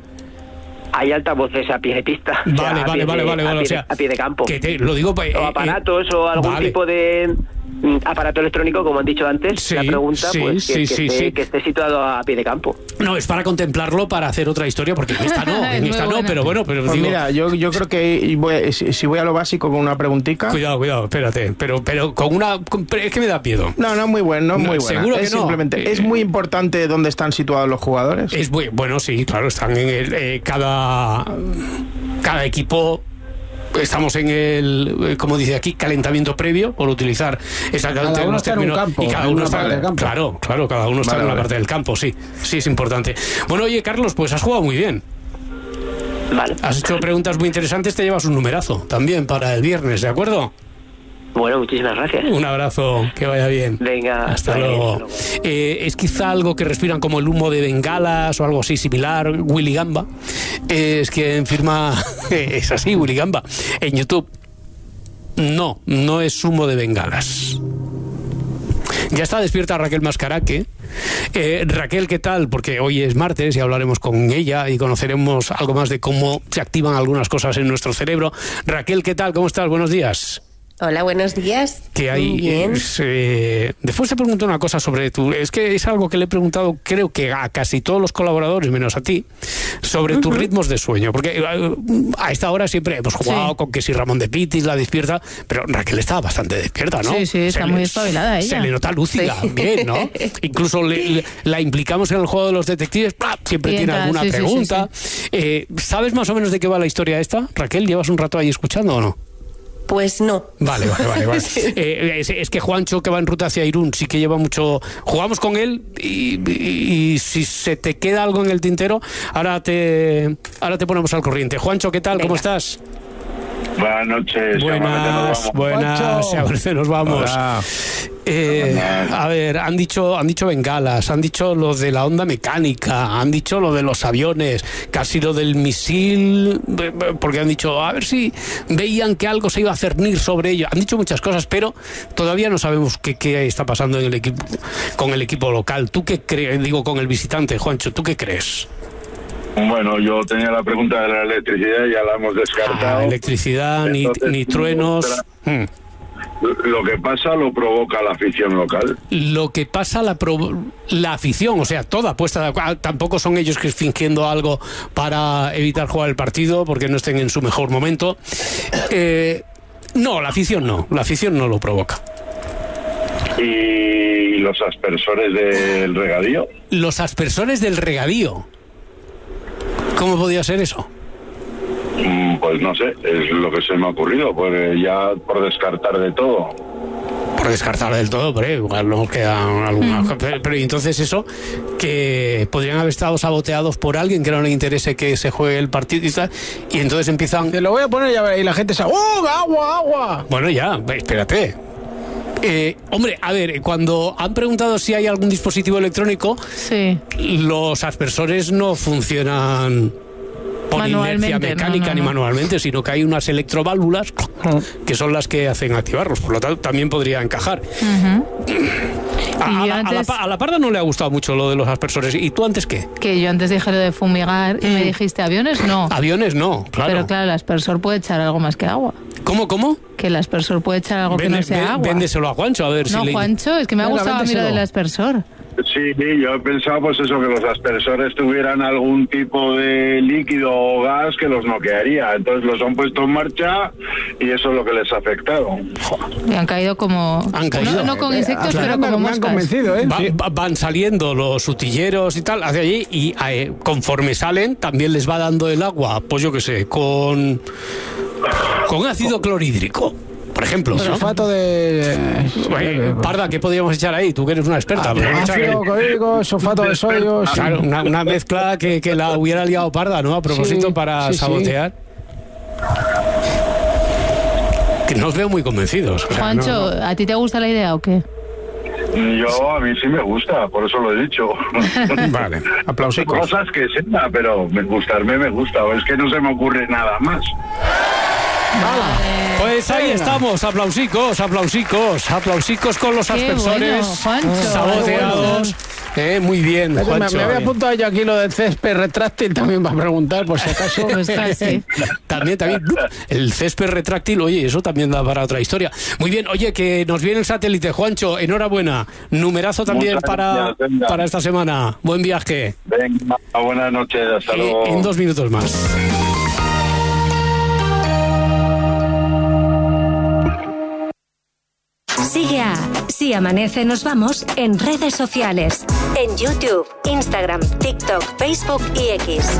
Hay altavoces a pie de pista. o sea, Vale, a vale, pie vale, de- vale, a vale, pie o sea, de- a pie de campo. Que te, lo digo, eh, O eh, aparatos o algún vale. tipo de mm, aparato electrónico, como han dicho antes, Sí, la pregunta, sí, pues que, sí, que sí, esté, sí. que esté situado a pie de campo. No, es para contemplarlo, para hacer otra historia, porque en esta no, Es en muy esta no, buena. pero bueno, pero Pues digo... mira, yo, yo creo que voy- si, si voy a lo básico con una preguntica. Cuidado, cuidado, espérate, pero, pero con una... con- pero es que me da miedo. No, no, muy bueno, no, No, muy buena. seguro que es no. simplemente, Eh, es muy importante dónde están situados los jugadores. Es muy, bueno, sí, claro, están en el, eh, cada, cada equipo. Estamos en el, eh, como dice aquí, calentamiento previo, por utilizar exactamente Cada uno los está en un términos. campo, y cada en uno una está, parte del campo. claro, claro, cada uno está Vale, en una vale. parte del campo, sí, sí es importante. Bueno, oye, Carlos, pues has jugado muy bien. Vale. Has hecho preguntas muy interesantes, te llevas un numerazo también para el viernes, ¿de acuerdo? Bueno, muchísimas gracias. Un abrazo, que vaya bien. Venga, Hasta vaya bien, luego. hasta luego. Eh, es quizá algo que respiran como el humo de bengalas o algo así similar. Willy Gamba eh, es quien firma, es así, Willy Gamba, en YouTube. No, no es humo de bengalas. Ya está despierta Raquel Mascaraque. Eh, Raquel, ¿qué tal? Porque hoy es martes y hablaremos con ella y conoceremos algo más de cómo se activan algunas cosas en nuestro cerebro. Raquel, ¿qué tal? ¿Cómo estás? Buenos días. Hola, buenos días. Que hay, Muy bien. Eh, después te pregunto una cosa sobre tu... Es que es algo que le he preguntado, creo que a casi todos los colaboradores, menos a ti, sobre uh-huh. tus ritmos de sueño. Porque a esta hora siempre hemos jugado sí. con que si Ramón de Pitis la despierta, pero Raquel estaba bastante despierta, ¿no? Sí, sí, está se muy le, espabilada ella. Se le nota lúcida, sí. bien, ¿no? Incluso le, le, la implicamos en el juego de los detectives, ¡pah! Siempre Pienta, tiene alguna sí, pregunta. Sí, sí, sí. Eh, ¿Sabes más o menos de qué va la historia esta? Raquel, ¿llevas un rato ahí escuchando o no? Pues no. Vale, vale, vale. vale. sí. eh, es, es que Juancho, que va en ruta hacia Irún, sí que lleva mucho... Jugamos con él y, y, y si se te queda algo en el tintero, ahora te ahora te ponemos al corriente. Juancho, ¿qué tal? Venga. ¿Cómo estás? Buenas noches. Buenas, buenas. A ver si nos vamos. Eh, a ver, han dicho, han dicho bengalas, han dicho lo de la onda mecánica, han dicho lo de los aviones, casi lo del misil, porque han dicho, a ver si veían que algo se iba a cernir sobre ello. Han dicho muchas cosas, pero todavía no sabemos qué, qué está pasando en el equipo, con el equipo local. ¿Tú qué crees? Digo, con el visitante, Juancho, ¿tú qué crees? Bueno, yo tenía la pregunta de la electricidad, ya la hemos descartado. Ah, electricidad, ni, ni truenos. Hmm. Lo que pasa lo provoca la afición local. Lo que pasa la, pro, la afición, o sea, toda puesta. Tampoco son ellos que fingiendo algo para evitar jugar el partido porque no estén en su mejor momento. Eh, no, la afición no, la afición no lo provoca. ¿Y los aspersores del regadío? Los aspersores del regadío. ¿Cómo podía ser eso? Pues no sé, es lo que se me ha ocurrido, pues ya por descartar de todo. Por descartar del todo, pero igual nos quedan algunas. Mm. Pero, pero entonces eso, que podrían haber estado saboteados por alguien que no le interese que se juegue el partido y tal, y entonces empiezan. Te lo voy a poner ya y la gente se. ¡Oh, agua, agua! Bueno, ya, espérate. Eh, hombre, a ver, cuando han preguntado si hay algún dispositivo electrónico, sí. los aspersores no funcionan por inercia mecánica no, no, no. ni manualmente, sino que hay unas electroválvulas que son las que hacen activarlos, por lo tanto también podría encajar. Uh-huh. a, a, la, antes, a, la, a la Parda no le ha gustado mucho lo de los aspersores. ¿Y tú antes qué? Que yo antes dije lo de fumigar y mm. me dijiste aviones no. Aviones no, claro. Pero claro, el aspersor puede echar algo más que agua. ¿Cómo, cómo? Que el aspersor puede echar algo Vende, que no sea ven, agua. Véndeselo a Juancho, a ver no, si le... No, Juancho, es que me ha gustado a mí lo del aspersor. Sí, yo he pensado pues eso, que los aspersores tuvieran algún tipo de líquido o gas que los noquearía. Entonces los han puesto en marcha y eso es lo que les ha afectado. Y han caído como... Han caído. No, no con insectos, eh, pero como me moscas. Han convencido, ¿eh? Va, va, van saliendo los utilleros y tal hacia allí y eh, conforme salen también les va dando el agua, pues yo qué sé, con... con ácido clorhídrico. Por ejemplo, ¿no? Sulfato de... Oye, Parda, ¿qué podríamos echar ahí? Tú que eres una experta. Ah, ácido clorhídrico, sulfato de sodio... Sí. Claro, una, una mezcla que, que la hubiera liado Parda, ¿no? A propósito, sí, para sí, sabotear. Sí. Que no os veo muy convencidos. O sea, Juancho, no, no. ¿a ti te gusta la idea o qué? Yo, a mí sí me gusta, por eso lo he dicho. Vale, aplausicos. Cosas que sea, pero me gustarme me gusta, es que no se me ocurre nada más. Vale. Pues ahí estamos, aplausicos, aplausicos, aplausicos con los Qué aspersores bueno, saboteados. Eh, muy bien, Juancho. Me, me había apuntado yo aquí lo del césped retráctil también para preguntar, por si acaso. Pues casi. También, también. El césped retráctil, oye, eso también da para otra historia. Muy bien, oye, que nos viene el satélite, Juancho, enhorabuena. Numerazo también Muchas para, gracias, para esta semana. Buen viaje. Venga, buenas noches, hasta eh, luego. En dos minutos más. Sigue a Si Amanece Nos Vamos en redes sociales. En YouTube, Instagram, TikTok, Facebook y X.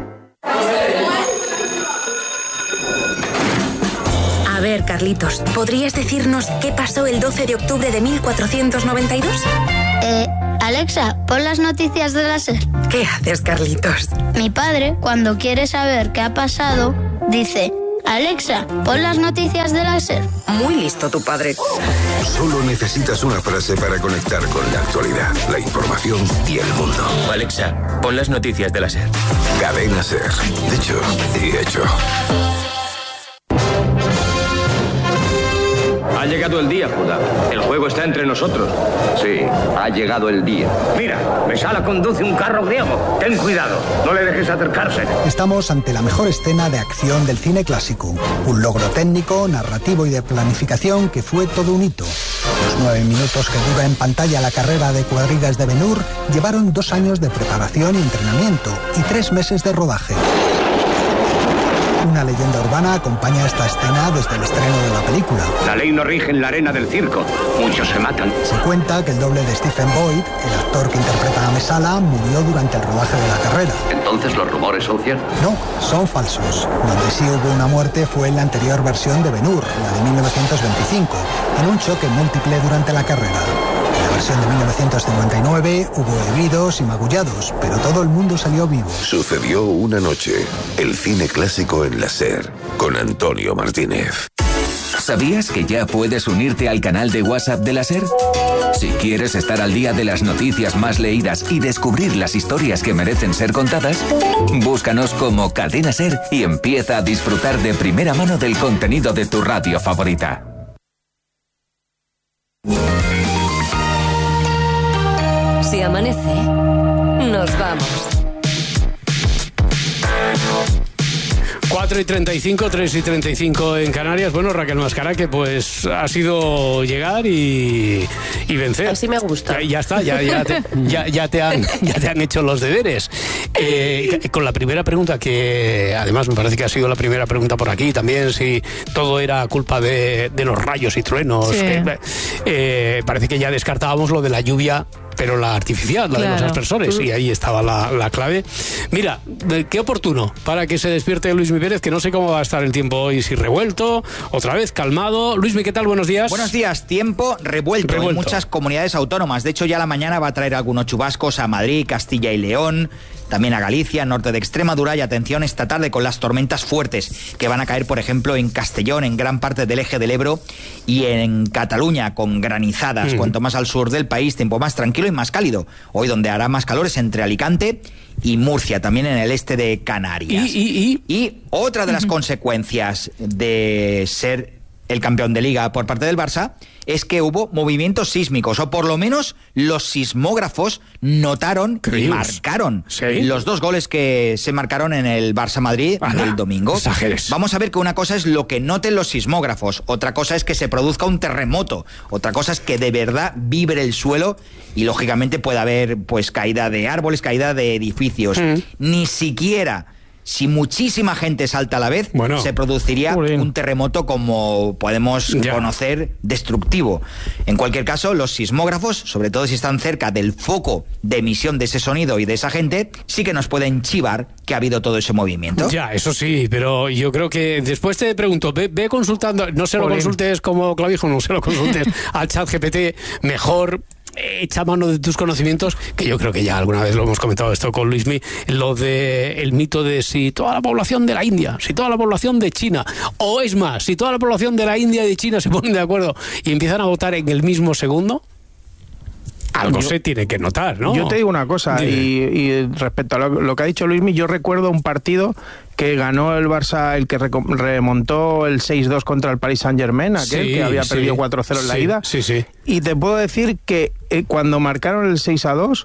A ver, Carlitos, ¿podrías decirnos qué pasó el doce de octubre de mil cuatrocientos noventa y dos? Eh, Alexa, pon las noticias de la SER. ¿Qué haces, Carlitos? Mi padre, cuando quiere saber qué ha pasado, dice... Alexa, pon las noticias de la SER. Muy listo tu padre. Solo necesitas una frase para conectar con la actualidad, la información y el mundo. Alexa, pon las noticias de la SER. Cadena SER. Dicho y hecho. Ha llegado el día, Judá. El juego está entre nosotros. Sí, ha llegado el día. Mira, Mesala conduce un carro griego. Ten cuidado, no le dejes acercarse. Estamos ante la mejor escena de acción del cine clásico. Un logro técnico, narrativo y de planificación que fue todo un hito. Los nueve minutos que dura en pantalla la carrera de cuadrigas de Ben-Hur llevaron dos años de preparación y entrenamiento y tres meses de rodaje. Una leyenda urbana acompaña esta escena desde el estreno de la película. La ley no rige en la arena del circo. Muchos se matan. Se cuenta que el doble de Stephen Boyd, el actor que interpreta a Mesala, murió durante el rodaje de la carrera. ¿Entonces los rumores son ciertos? No, son falsos. Donde sí hubo una muerte fue en la anterior versión de Ben-Hur, la de mil novecientos veinticinco, en un choque múltiple durante la carrera. En la versión de mil novecientos cincuenta y nueve hubo heridos y magullados, pero todo el mundo salió vivo. Sucedió una noche. El cine clásico en la SER, con Antonio Martínez. ¿Sabías que ya puedes unirte al canal de WhatsApp de la SER? Si quieres estar al día de las noticias más leídas y descubrir las historias que merecen ser contadas, búscanos como Cadena SER y empieza a disfrutar de primera mano del contenido de tu radio favorita. Si amanece, nos vamos. cuatro y treinta y cinco, tres y treinta y cinco en Canarias. Bueno, Raquel Mascaraque, pues ha sido llegar y, y vencer. Así me gusta. Ya, ya está, ya, ya, te, ya, ya, te han, ya te han hecho los deberes. Eh, con la primera pregunta, que además me parece que ha sido la primera pregunta por aquí también, si todo era culpa de, de los rayos y truenos. Sí. Que, eh, parece que ya descartábamos lo de la lluvia, pero la artificial, la claro. de los aspersores, y ahí estaba la, la clave. Mira, qué oportuno para que se despierte Luismi Pérez, que no sé cómo va a estar el tiempo hoy, si revuelto, otra vez calmado. Luismi, ¿qué tal? Buenos días. Buenos días. Tiempo revuelto, revuelto en muchas comunidades autónomas. De hecho, ya la mañana va a traer algunos chubascos a Madrid, Castilla y León, también a Galicia, norte de Extremadura, y atención esta tarde con las tormentas fuertes que van a caer, por ejemplo, en Castellón, en gran parte del eje del Ebro, y en Cataluña con granizadas. Mm. Cuanto más al sur del país, tiempo más tranquilo y más cálido. Hoy donde hará más calor es entre Alicante y Murcia, también en el este de Canarias. Y, y, y... y otra de las uh-huh. consecuencias de ser el campeón de Liga por parte del Barça es que hubo movimientos sísmicos, o por lo menos los sismógrafos notaron ¿Creíos? y marcaron ¿Sí? los dos goles que se marcaron en el Barça-Madrid el domingo. Exageres. Vamos a ver que una cosa es lo que noten los sismógrafos, otra cosa es que se produzca un terremoto, otra cosa es que de verdad vibre el suelo y lógicamente pueda haber pues caída de árboles, caída de edificios. Mm. Ni siquiera... Si muchísima gente salta a la vez, bueno, se produciría bien. un terremoto como podemos ya. conocer, destructivo. En cualquier caso, los sismógrafos, sobre todo si están cerca del foco de emisión de ese sonido y de esa gente, sí que nos pueden chivar que ha habido todo ese movimiento. Ya, eso sí, pero yo creo que después te pregunto, ve, ve consultando, no se lo consultes como clavijo, no se lo consultes al chat G P T, mejor... echa mano de tus conocimientos, que yo creo que ya alguna vez lo hemos comentado esto con Luismi, lo de el mito de si toda la población de la India, si toda la población de China, o es más, si toda la población de la India y de China se ponen de acuerdo y empiezan a votar en el mismo segundo, algo yo, se tiene que notar, ¿no? Yo te digo una cosa, y, y respecto a lo, lo que ha dicho Luismi, yo recuerdo un partido que ganó el Barça, el que remontó el seis dos contra el Paris Saint-Germain, aquel sí, que había sí, perdido cuatro cero en la sí, ida. Sí, sí. Y te puedo decir que eh, cuando marcaron el seis a dos,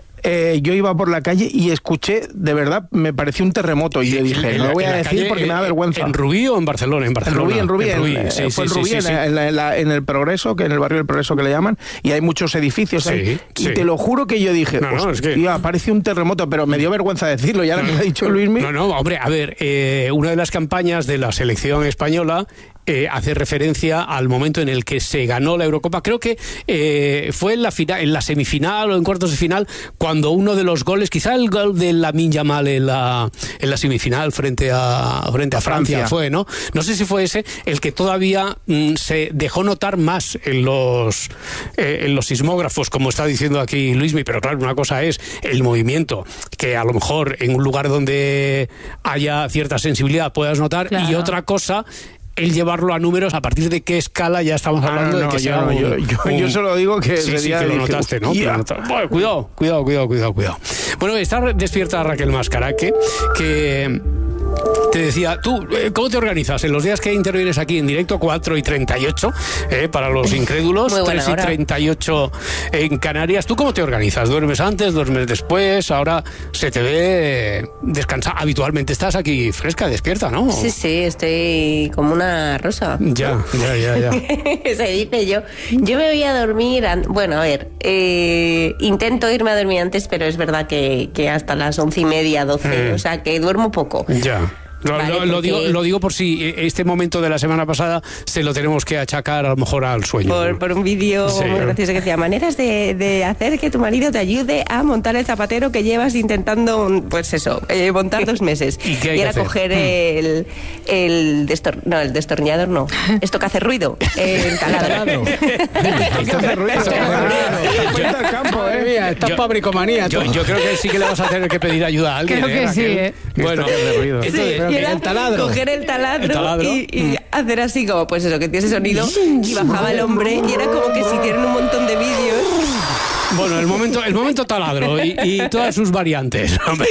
eh, yo iba por la calle y escuché, de verdad, me pareció un terremoto. Y yo dije, no lo voy a decir calle, porque me da vergüenza. ¿En Rubí o en Barcelona? En Barcelona. En Rubí, en Rubí. En Rubí, en, sí, fue sí, en Rubí, sí, en, sí. En, la, en, la, en el Progreso, que en el barrio del Progreso que le llaman, y hay muchos edificios sí, ahí. Sí. Y te lo juro que yo dije, no, no, es que... apareció un terremoto, pero me dio vergüenza decirlo, ya no, me lo ha dicho Luismi. No, no, hombre, a ver, eh, una de las campañas de la selección española Eh, hace referencia al momento en el que se ganó la Eurocopa. Creo que eh, fue en la, final, en la semifinal o en cuartos de final, cuando uno de los goles, quizá el gol de Lamine Yamal en la, en la semifinal frente a, frente a Francia, Francia fue, ¿no? No sé si fue ese el que todavía mm, se dejó notar más en los, eh, en los sismógrafos, como está diciendo aquí Luismi, pero claro, una cosa es el movimiento, que a lo mejor en un lugar donde haya cierta sensibilidad puedas notar, claro. Y otra cosa el llevarlo a números, a partir de qué escala ya estamos hablando ah, no, de que yo, sea un, yo, yo, un, yo solo digo que sí, sí, que lo notaste, ¿no? Yeah. Bueno, cuidado, cuidado, cuidado, cuidado, cuidado. Bueno, está despierta Raquel Mascaraque, que Te decía, tú, ¿cómo te organizas? En los días que intervienes aquí en directo, cuatro y treinta y ocho, eh, para los incrédulos, tres y treinta y ocho en Canarias. ¿Tú cómo te organizas? ¿Duermes antes, duermes después? Ahora se te ve descansar. Habitualmente estás aquí fresca, despierta, ¿no? Sí, sí, estoy como una rosa. Ya, ya, ya, ya. Se dice yo. Yo me voy a dormir, an- bueno, a ver, eh, intento irme a dormir antes, pero es verdad que, que hasta las once y media, doce, Mm. o sea que duermo poco. Ya. Lo, Vale, lo- lo porque- digo, lo digo por si este momento de la semana pasada se lo tenemos que achacar a lo mejor al sueño. Por, por un vídeo Sí. muy gracioso que decía, maneras de, de hacer que tu marido te ayude a montar el zapatero que llevas intentando, pues eso, eh, montar dos meses. ¿Y qué hay Y que era hacer? coger el, el, destor- no, el destornillador, no, esto que hace ruido, el taladro. Cuenta el campo, eh. Mira, estás Yo- pa' bricomanía. Yo, tú. yo creo que sí que le vas a tener que pedir ayuda a alguien. Creo que Raquel? sí, ¿eh? Bueno, Esto que hace ruido. entonces, Pero Y que era el taladro. coger el taladro, El taladro. y, y hacer así como, pues eso, que tiene ese sonido, y bajaba el hombre, y era como que si tienen un montón de vídeos. bueno, el momento, el momento taladro y, y todas sus variantes. Hombre,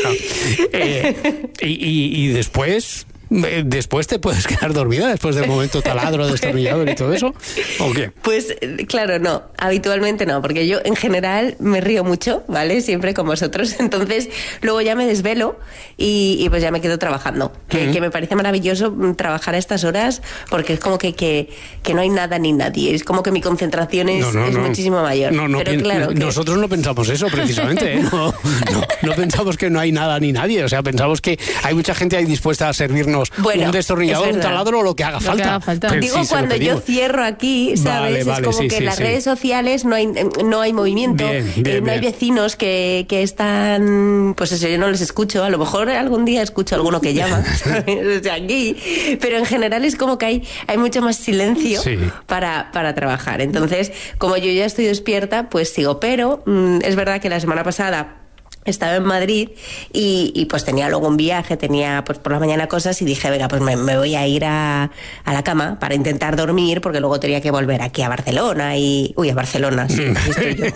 eh, y, y- y después, eh, después te puedes quedar dormida después del momento taladro, destornillador y todo eso. ¿O qué? Pues eh, claro, no, habitualmente no, porque yo en general me río mucho, ¿vale? Siempre con vosotros, entonces luego ya me desvelo y, y pues ya me quedo trabajando, que, Ujú. que me parece maravilloso mm, trabajar a estas horas porque es como que, que, que no hay nada ni nadie, es como que mi concentración es, No, no, es no. muchísimo mayor. No, no, Pero pi- claro, que- nosotros no pensamos eso precisamente, ¿eh? no, no, no pensamos que no hay nada ni nadie, o sea, pensamos que hay mucha gente ahí dispuesta a servirnos Bueno, un destornillador, es un verdad. taladro o lo que haga Lo que falta. haga falta. Pero Digo, sí, se lo cuando yo pedimos. cierro aquí, ¿sabes? Vale, es vale, como sí, que sí, en las sí. redes sociales no hay, no hay movimiento, Bien, bien, eh, no hay bien. vecinos que, que están, pues eso, yo no les escucho, a lo mejor algún día escucho a alguno que llama, ¿sabes? O sea, aquí, pero en general es como que hay, hay mucho más silencio Sí. para, para trabajar. Entonces, como yo ya estoy despierta, pues sigo, pero mm, es verdad que la semana pasada estaba en Madrid y, y pues tenía luego un viaje, tenía pues por la mañana cosas y dije, venga, pues me, me voy a ir a, a la cama para intentar dormir porque luego tenía que volver aquí a Barcelona y... Uy, a Barcelona, sí, aquí estoy yo.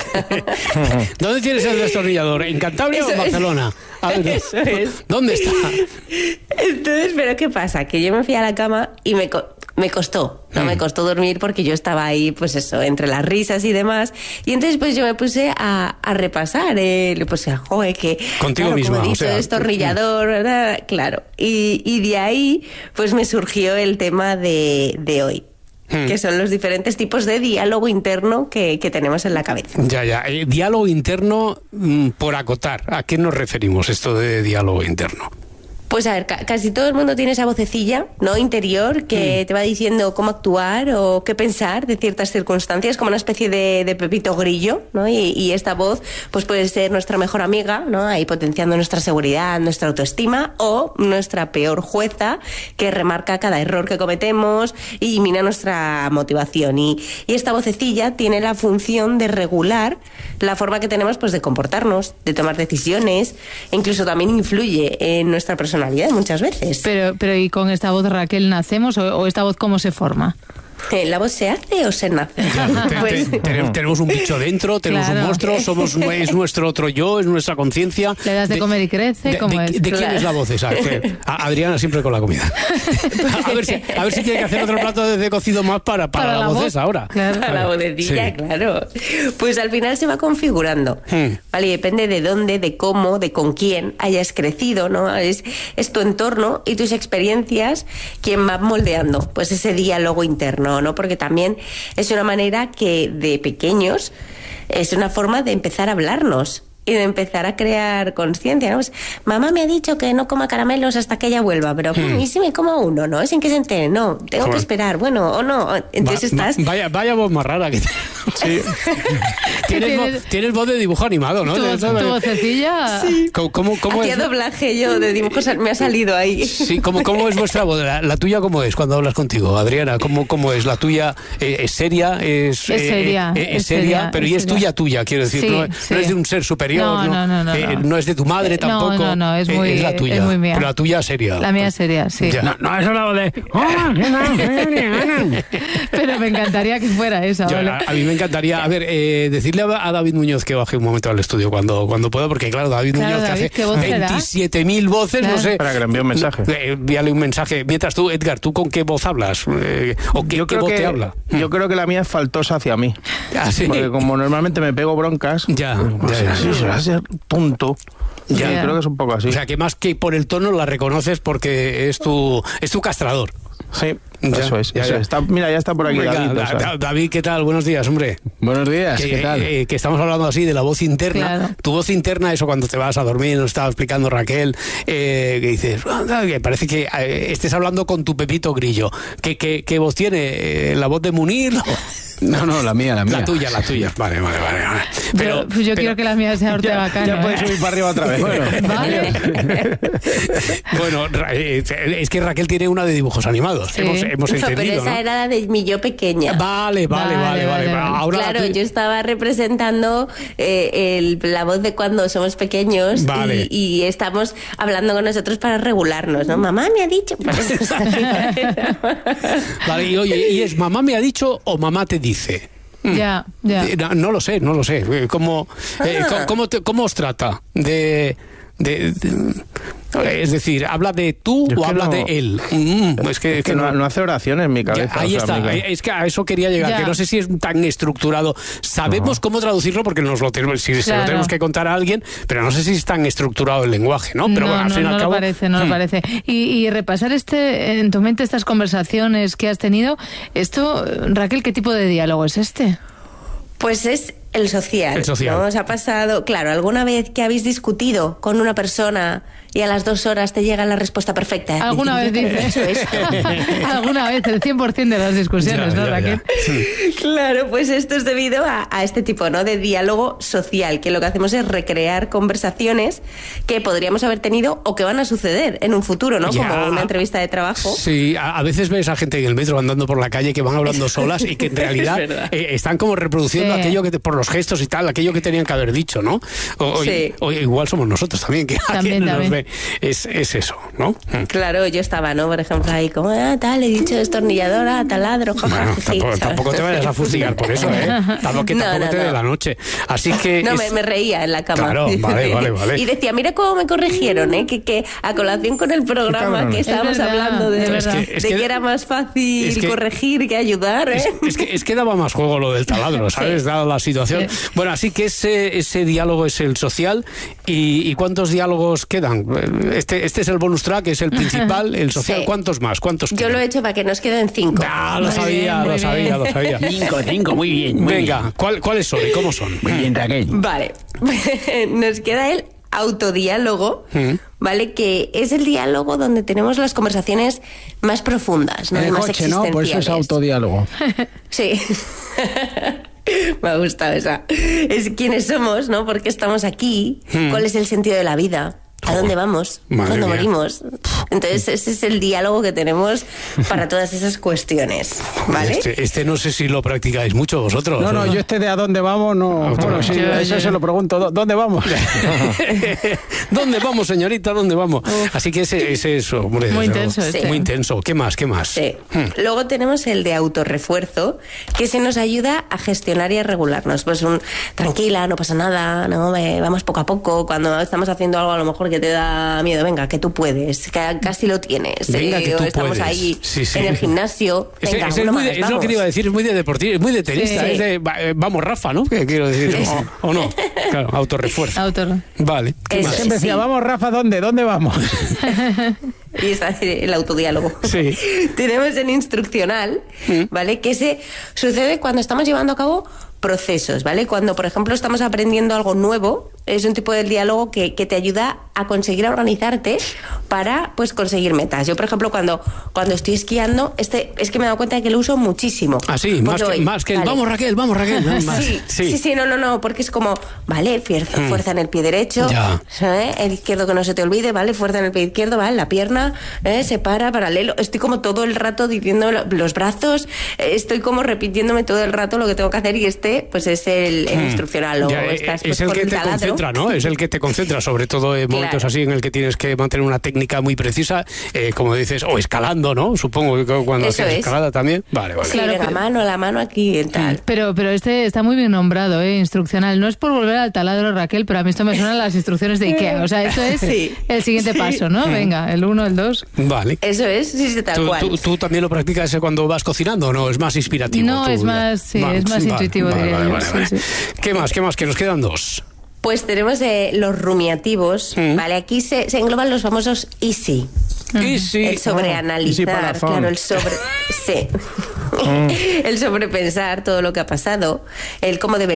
¿Dónde tienes el destornillador? ¿En Cantabria Eso o en es. Barcelona? A ver, Eso es. ¿dónde está? Entonces, ¿pero qué pasa? Que yo me fui a la cama y me, co- me costó, ¿no? Mm. Me costó dormir porque yo estaba ahí, pues eso, entre las risas y demás. Y entonces, pues yo me puse a, a repasar, eh, le puse, joder, que... Contigo claro, misma, como he o dicho, sea, destornillador, ¿verdad? Claro. Y, y de ahí, pues me surgió el tema de, de hoy. Hmm. Que son los diferentes tipos de diálogo interno que, que tenemos en la cabeza. Ya, ya. Eh, diálogo interno, mm, por acotar. ¿A qué nos referimos esto de diálogo interno? Pues a ver, ca- casi todo el mundo tiene esa vocecilla, ¿no? Interior, que te va diciendo cómo actuar o qué pensar de ciertas circunstancias, como una especie de, de Pepito Grillo, ¿no? Y, y esta voz, pues puede ser nuestra mejor amiga, ¿no? Ahí potenciando nuestra seguridad, nuestra autoestima, o nuestra peor jueza, que remarca cada error que cometemos y mina nuestra motivación. Y, y esta vocecilla tiene la función de regular la forma que tenemos, pues, de comportarnos, de tomar decisiones, e incluso también influye en nuestra personalidad muchas veces. Pero, pero ¿y con esta voz, Raquel, nacemos o, o esta voz cómo se forma? Eh, ¿La voz se hace o se nace? Te- Pues- te- tenemos, tenemos un bicho dentro, tenemos Claro. un monstruo, somos, es nuestro otro yo, es nuestra conciencia. Le das de comer y crece, de, ¿cómo de- es? de quién Claro. es la voz esa? Que- a- Adriana siempre con la comida. A ver si, a ver si tiene que hacer otro plato de, de cocido más para, para, Para la, la voz voz. esa ahora. Para la vocecilla, Sí. claro. Pues al final se va configurando. Hmm. Vale, y depende de dónde, de cómo, de con quién hayas crecido, ¿no? Es, es tu entorno y tus experiencias quien va moldeando pues ese diálogo interno, ¿no? Porque también es una manera que de pequeños es una forma de empezar a hablarnos y de empezar a crear conciencia, ¿no? Pues, mamá me ha dicho que no coma caramelos hasta que ella vuelva, pero Hmm. ¿y si me como uno, no? Sin que se entere, no, tengo Joder. que esperar, bueno, o no. Entonces Va- va- estás... vaya, vaya voz más rara que te- tienes, vo- Tienes- tienes voz de dibujo animado, ¿no? Tu, De- tu vocecilla... Sí. ¿Cómo, cómo, cómo Hacía es? doblaje yo de dibujos, me ha salido ahí. Sí, ¿cómo, cómo es vuestra voz? La, la tuya, ¿cómo es cuando hablas contigo, Adriana? ¿Cómo, cómo es? ¿La tuya eh, es seria? Es, Es seria, eh, eh, es es seria, seria, pero es y es seria. tuya, tuya, quiero decir. Sí, no, sí. no es de un ser superior anterior. No, no, no, no, eh, no. no es de tu madre tampoco. No, no, no, es muy, eh, es la tuya. es muy mía. Pero la tuya seria. La mía seria, sí. Ya. No, no, eso lo de... ¡Hola, qué tal, soy Adriana! Pero me encantaría que fuera esa, Yo, ¿vale? a, a mí me encantaría, a ver, eh, decirle a, a David Muñoz que baje un momento al estudio cuando, cuando pueda, porque claro, David Claro, Muñoz David, que ¿qué voz hace le da? veintisiete mil voces, Claro. no sé. Para que le envíe un mensaje. Eh, envíale un mensaje. Mientras tú, Edgar, ¿tú con qué voz hablas? Eh, ¿O qué, Yo qué creo, voz que, te habla? yo creo que la mía es faltosa hacia mí. Ah, ¿sí? Porque como normalmente me pego broncas, Ya, pues, ya, ya. así se va a ser tonto. Ya. Yo creo que es un poco así. O sea, que más que por el tono la reconoces porque es tu, es tu castrador. Sí, Ya, eso es. ya, eso ya. es. Está, mira, ya está por aquí Venga, David. o Da- sea. Da- David, ¿qué tal? Buenos días, hombre. Buenos días, Que, ¿qué tal? eh, que estamos hablando así de la voz interna. Claro. Tu voz interna, eso cuando te vas a dormir, nos estaba explicando Raquel, eh, que dices, "Ah, que parece que eh, estés hablando con tu Pepito Grillo. ¿Qué, qué, qué voz tiene? Eh, ¿La voz de Munir? No, no, la mía, la mía. La tuya, la tuya. Vale, vale, vale. vale. Pero, yo pues yo pero- quiero que la mía sea Ortega Ya, Cano. ya puedes ¿eh? subir para arriba otra vez. Bueno, Vale. Bueno, Ra- eh, es que Raquel tiene una de dibujos animados. Sí. Hemos, hemos No, pero entendido, esa ¿no? era la de mi yo pequeña. Vale, vale, vale, Vale, vale. vale, vale. Ahora la Claro, tuya- yo estaba representando eh, el- la voz de cuando somos pequeños Vale. y, y estamos hablando con nosotros para regularnos, ¿no? Mamá me ha dicho. Vale, y oye, ¿y es mamá me ha dicho o mamá te dice? Ya, ya. Eh, No, no lo sé, no lo sé. Eh, ¿Cómo, eh, Ah. co- cómo, te- cómo os trata? De, de- de- es decir, ¿habla de tú Yo es o que habla no- de él? Mm, es que, Es que no, no hace oraciones en mi Ya, cabeza. ahí o sea, está, mi- ahí- es que a eso quería llegar, Ya. que no sé si es tan estructurado. Sabemos cómo traducirlo porque nos lo tenemos, si se lo Claro. tenemos que contar a alguien, pero no sé si es tan estructurado el lenguaje, ¿no? Pero no, bueno, al no, fin y no al lo cabo. parece, no lo Hmm. parece. Y, y repasar este en tu mente estas conversaciones que has tenido, esto, Raquel, ¿qué tipo de diálogo es este? Pues es el social. El social. ¿no? Os ha pasado, claro, alguna vez que habéis discutido con una persona y a las dos horas te llega la respuesta perfecta. ¿Alguna vez Diciendo, dices? "Yo he hecho esto". Alguna vez, el cien por ciento de las discusiones, Ya, ¿no, ya, Raquel? ya. Claro, pues esto es debido a, a este tipo, ¿no? De diálogo social, que lo que hacemos es recrear conversaciones que podríamos haber tenido o que van a suceder en un futuro, ¿no? Ya. Como una entrevista de trabajo. Sí, a, a veces ves a gente en el metro andando por la calle que van hablando solas y que en realidad Es verdad. eh, están como reproduciendo Sí. aquello que te- por los gestos y tal, aquello que tenían que haber dicho, ¿no? O, o- Sí. o igual somos nosotros también, que a También, quien nos también. ve. Es, es eso, ¿no? Mm. Claro, yo estaba, ¿no? Por ejemplo, ahí como, ah, tal, he dicho destornilladora, taladro, jaja, Bueno, sí, tampoco, ¿sabes? tampoco te vayas a fustigar por eso, ¿eh? Tampoco, que No, tampoco no, te dé no. la noche. Así que... No, es- me, me reía en la cama. Claro, vale, vale, vale. Y decía, mira cómo me corrigieron, ¿eh? Que, que a colación con el programa cabrón. que estábamos Es verdad, hablando de, es Es que- de es que, que- era más fácil es que- corregir que ayudar, ¿eh? Es, es que, es que daba más juego lo del taladro, ¿sabes? Sí. Dada la situación. Sí. Bueno, así que ese, ese diálogo es el social. ¿Y, y cuántos diálogos quedan? Este, este es el bonus track, es el principal, el social. Sí. ¿Cuántos más? ¿Cuántos Yo quedan? lo he hecho para que nos queden cinco. Ah, lo Muy sabía, bien, muy lo bien. sabía, lo sabía. Cinco, cinco, muy bien. Muy Venga, bien. ¿cuál- ¿cuáles son y cómo son? Muy bien, Raquel. Vale, nos queda el autodiálogo, Mm. ¿vale? Que es el diálogo donde tenemos las conversaciones más profundas, ¿no? En el más coche, ¿no? Por eso es existenciales. autodiálogo. Sí. Me ha gustado esa. Es quiénes somos, ¿no? ¿Por qué estamos aquí? Hmm. ¿Cuál es el sentido de la vida? ¿A dónde vamos? Madre ¿Cuándo mía. morimos? Entonces, ese es el diálogo que tenemos para todas esas cuestiones, ¿vale? Este, este no sé si lo practicáis mucho vosotros. No, no, ¿o yo este de a dónde vamos, no. Auto- Bueno, sí, Yo- eso yo- se lo pregunto. ¿dó- ¿Dónde vamos? ¿Dónde vamos, señorita? ¿Dónde vamos? Así que ese, ese es hombre, Muy desde intenso luego. este. Muy intenso. ¿Qué más? ¿Qué más? Sí. Hmm. Luego tenemos el de autorrefuerzo, que se nos ayuda a gestionar y a regularnos. Pues un tranquila, no pasa nada, no Eh, vamos poco a poco. Cuando estamos haciendo algo a lo mejor que te da miedo, venga, que tú puedes, que casi lo tienes. Venga, eh, que tú o estamos puedes. ahí Sí, sí. en el gimnasio. Ese- Venga, ese es, uno muy de- más, es lo que te iba a vamos. decir, es muy de deportivo, es muy de tenista, Sí. es de va- eh, vamos Rafa, ¿no? Que quiero decir, Sí. o, o no. Claro, autorrefuerzo. Autor. Vale, ¿qué Eso más? Siempre decía, Sí. vamos, Rafa, ¿dónde? ¿Dónde vamos? Y está el autodiálogo. Sí. Tenemos el instruccional, ¿vale? Que ese sucede cuando estamos llevando a cabo procesos, ¿vale? Cuando, por ejemplo, estamos aprendiendo algo nuevo, es un tipo de diálogo que, que te ayuda a conseguir organizarte para, pues, conseguir metas. Yo, por ejemplo, cuando, cuando estoy esquiando, este es que me he dado cuenta de que lo uso muchísimo. Ah, sí, Pues más que, voy, más que el vale. vamos Raquel, vamos Raquel. ¿no? Más, Sí, sí, sí, no, no, no, porque es como, vale, fuerza, Mm. fuerza en el pie derecho, Ya. ¿eh? El izquierdo que no se te olvide, vale, fuerza en el pie izquierdo, vale, la pierna, ¿eh? Se para, paralelo. Estoy como todo el rato diciendo lo- los brazos, eh, estoy como repitiéndome todo el rato lo que tengo que hacer y este, pues es el, el Mm. instruccional, o Ya, eh, estás es pues, el con que el te taladro. concentra, ¿no? Es el que te concentra, sobre todo en momentos Claro. así en el que tienes que mantener una técnica muy precisa, eh, como dices, o escalando, ¿no? Supongo que cuando Eso haces es. escalada también. Vale, vale. Sí, la mano, la mano aquí y tal. Pero, pero este está muy bien nombrado, ¿eh? Instruccional. No es por volver al taladro, Raquel, pero a mí esto me suenan las instrucciones de Ikea. O sea, esto es Sí. el siguiente Sí. paso, ¿no? Venga, el uno, el dos. Vale. Eso es, sí, sí, tal ¿Tú, cual. tú, tú también lo practicas cuando vas cocinando o no? ¿Es más inspirativo? No, tú, es ya? más, sí, Vale, es más vale, intuitivo, vale, diría vale, yo. vale, Sí, vale. sí. ¿Qué más? ¿Qué más? Que nos quedan dos. Pues tenemos eh, los rumiativos, Mm. ¿vale? Aquí se, se engloban los famosos easy. Easy. El sobreanalizar, Easy palazón. claro, el sobre... sí. El sobrepensar todo lo que ha pasado, el cómo debe